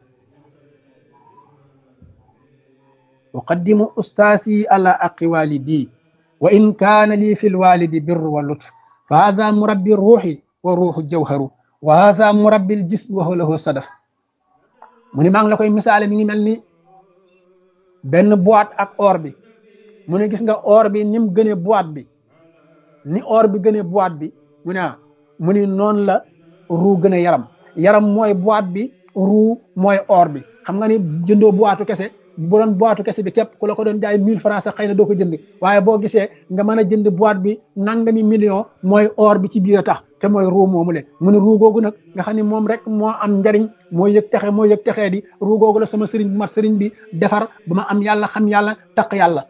uqaddimu ustaasi ala aqi walidi wa in kaana lii fi lwalidi birru wa lutf fa hada murabbi ruuxi wa ruuxu jawharu wa hada murabbi ljism wa huwa lahu sadaf mu ni maa ngi la koy misaale mi ngi mel ni benn boîte ak or bi mu ne gis nga or bi ni mu gënee boîte bi ni or bi gënee boîte bi mu ne mu ni noonu la ruu gën a yaram yaram mooy boîte bi ruu mooy or bi xam nga ni jëndoo boîte kese bu doon boîte kese bi képp ku la ko doon jaay mille francs sax xëy na doo ko jënd waaye boo gisee nga mën a jënd boîte bi nangami million mooy or bi ci biir a tax te mooy ruu moomu le mu ne ruu googu nag nga xam ne moom rek moo am njariñ moo yëg texe moo yëg texee di ruu googu la sama sëriñ bu mat sëriñ bi defar ba ma am yàlla xam yàlla taq yàlla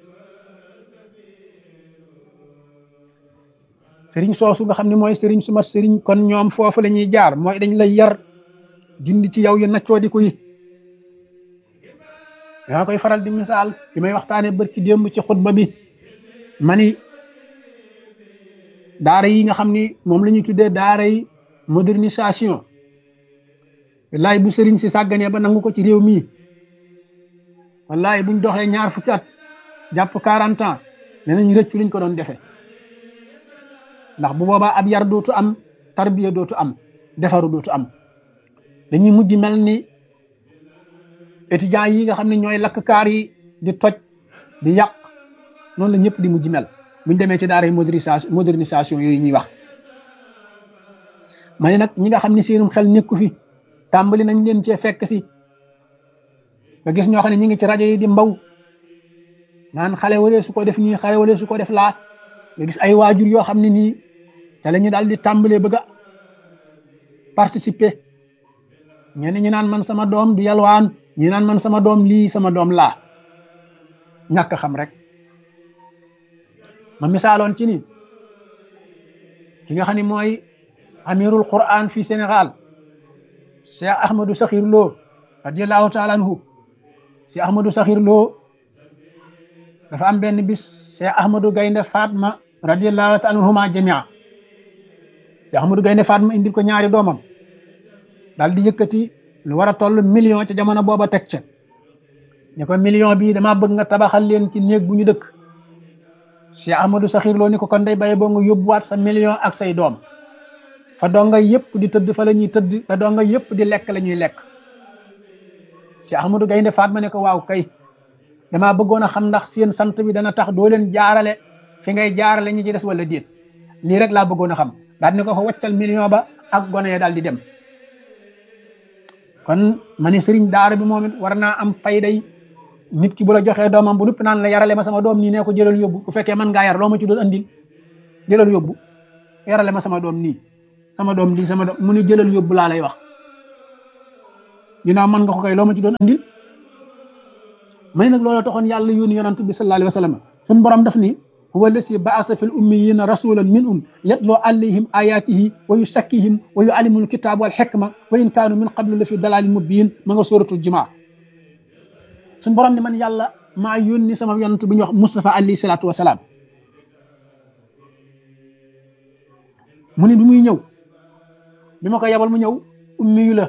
sëriñ soosu nga xam ne mooy sëriñ su mat sëriñ kon ñoom foofu la ñuy jaar mooy dañ lay yar dindi ci yow yu naccoo di ko yi yaa koy faral di misaal bi may waxtaane bërki démb ci xutba bi mani daara yi nga xam ni moom la ñuy tuddee daara yi modernisation wallaay bu sëriñ si sàgganee ba nangu ko ci réew mii wallaay buñ doxee ñaar fukki at jàpp quarante ans ne nañ rëccu liñ ko doon defee ndax bu boobaa ab yar dootu am tarbiya dootu am defaru dootu am dañuy mujj mel ni étudiants yi nga xam ne ñooy lakk kaar yi di toj di yàq noonu la ñëpp di mujj mel buñ demee ci daara yi modernisation modernisation yooyu ñuy wax ma ne nag ñi nga xam ne seenum xel nekku fi tàmbali nañ leen cee fekk si nga gis ñoo xam ne ñi ngi ci rajo yi di mbaw naan xale wala su ko def nii xale wala su ko def laa nga gis ay waajur yoo xam ne nii ca la ñu daal di tàmbalee bëgg a participer ñenn ñi naan man sama doom du yalwaan ñi naan man sama doom lii sama doom laa ñàkk xam rek ma misaaloon ci ni ki nga xam ne mooy amirul quran fii Sénégal Cheikh Ahmadou Sakhir Lo radiallahu taala anhu Cheikh Ahmadou Sakhir Lo dafa am benn bis Cheikh Ahmadou Gaynde Fatma radiallahu taala anhuma jamia Cheikh Ahmadou Gaynde Fatma indil ko ñaari doomam daal di yëkkati lu war a toll million ca jamono booba teg ca ne ko million bii damaa bëgg nga tabaxal leen ci néeg bu ñu dëkk Cheikh Ahmadou Sakhir Lo ni ko kon day bàyyi boo nga yóbbuwaat sa million ak say doom fa donga yëpp di tëdd fa la ñuy tëdd fa donga yëpp di lekk la ñuy lekk Cheikh Ahmadou Gaynde Fatma ne ko waaw kay damaa bëggoon a xam ndax seen sant bi dana tax doo leen jaarale fi ngay jaarale ñi ci des wala déet lii rek laa bëggoon a xam daal ne ko fa waccal million ba ak gone ya daal di dem kon ma ne sëriñ daara bi moom it war naa am fayday nit ki bu la joxee doomam bu nupp naan la yarale ma sama doom nii nee ko jëlal yóbbu bu fekkee mën ngaa yar loo ma ci doon andil jëlal yóbbu yarale ma sama doom nii sama doom lii sama doom mu ni jëlal yóbbu laa lay wax ginnaaw mën nga ko koy loo ma ci doon andil ma ne nag loolu taxoon yàlla yónni yonent bi sallallahu alayhi wa sallam suñ borom daf ni huwa allasi baasa fi l ummiyina rasulan minhum yatloo alayhim ayatihi wa yusakkihim wa yuallimul kitaab wal xikma wa in kaanu min qablu la fi dalalin mubin ma nga suratul jumaa suñ borom ni man yàlla maa yónni sama yonent bi ñuy wax Mustafa alayhi salaatu wasalaam mu ne bi muy ñëw bi ma ko yebal mu ñëw ummi yu la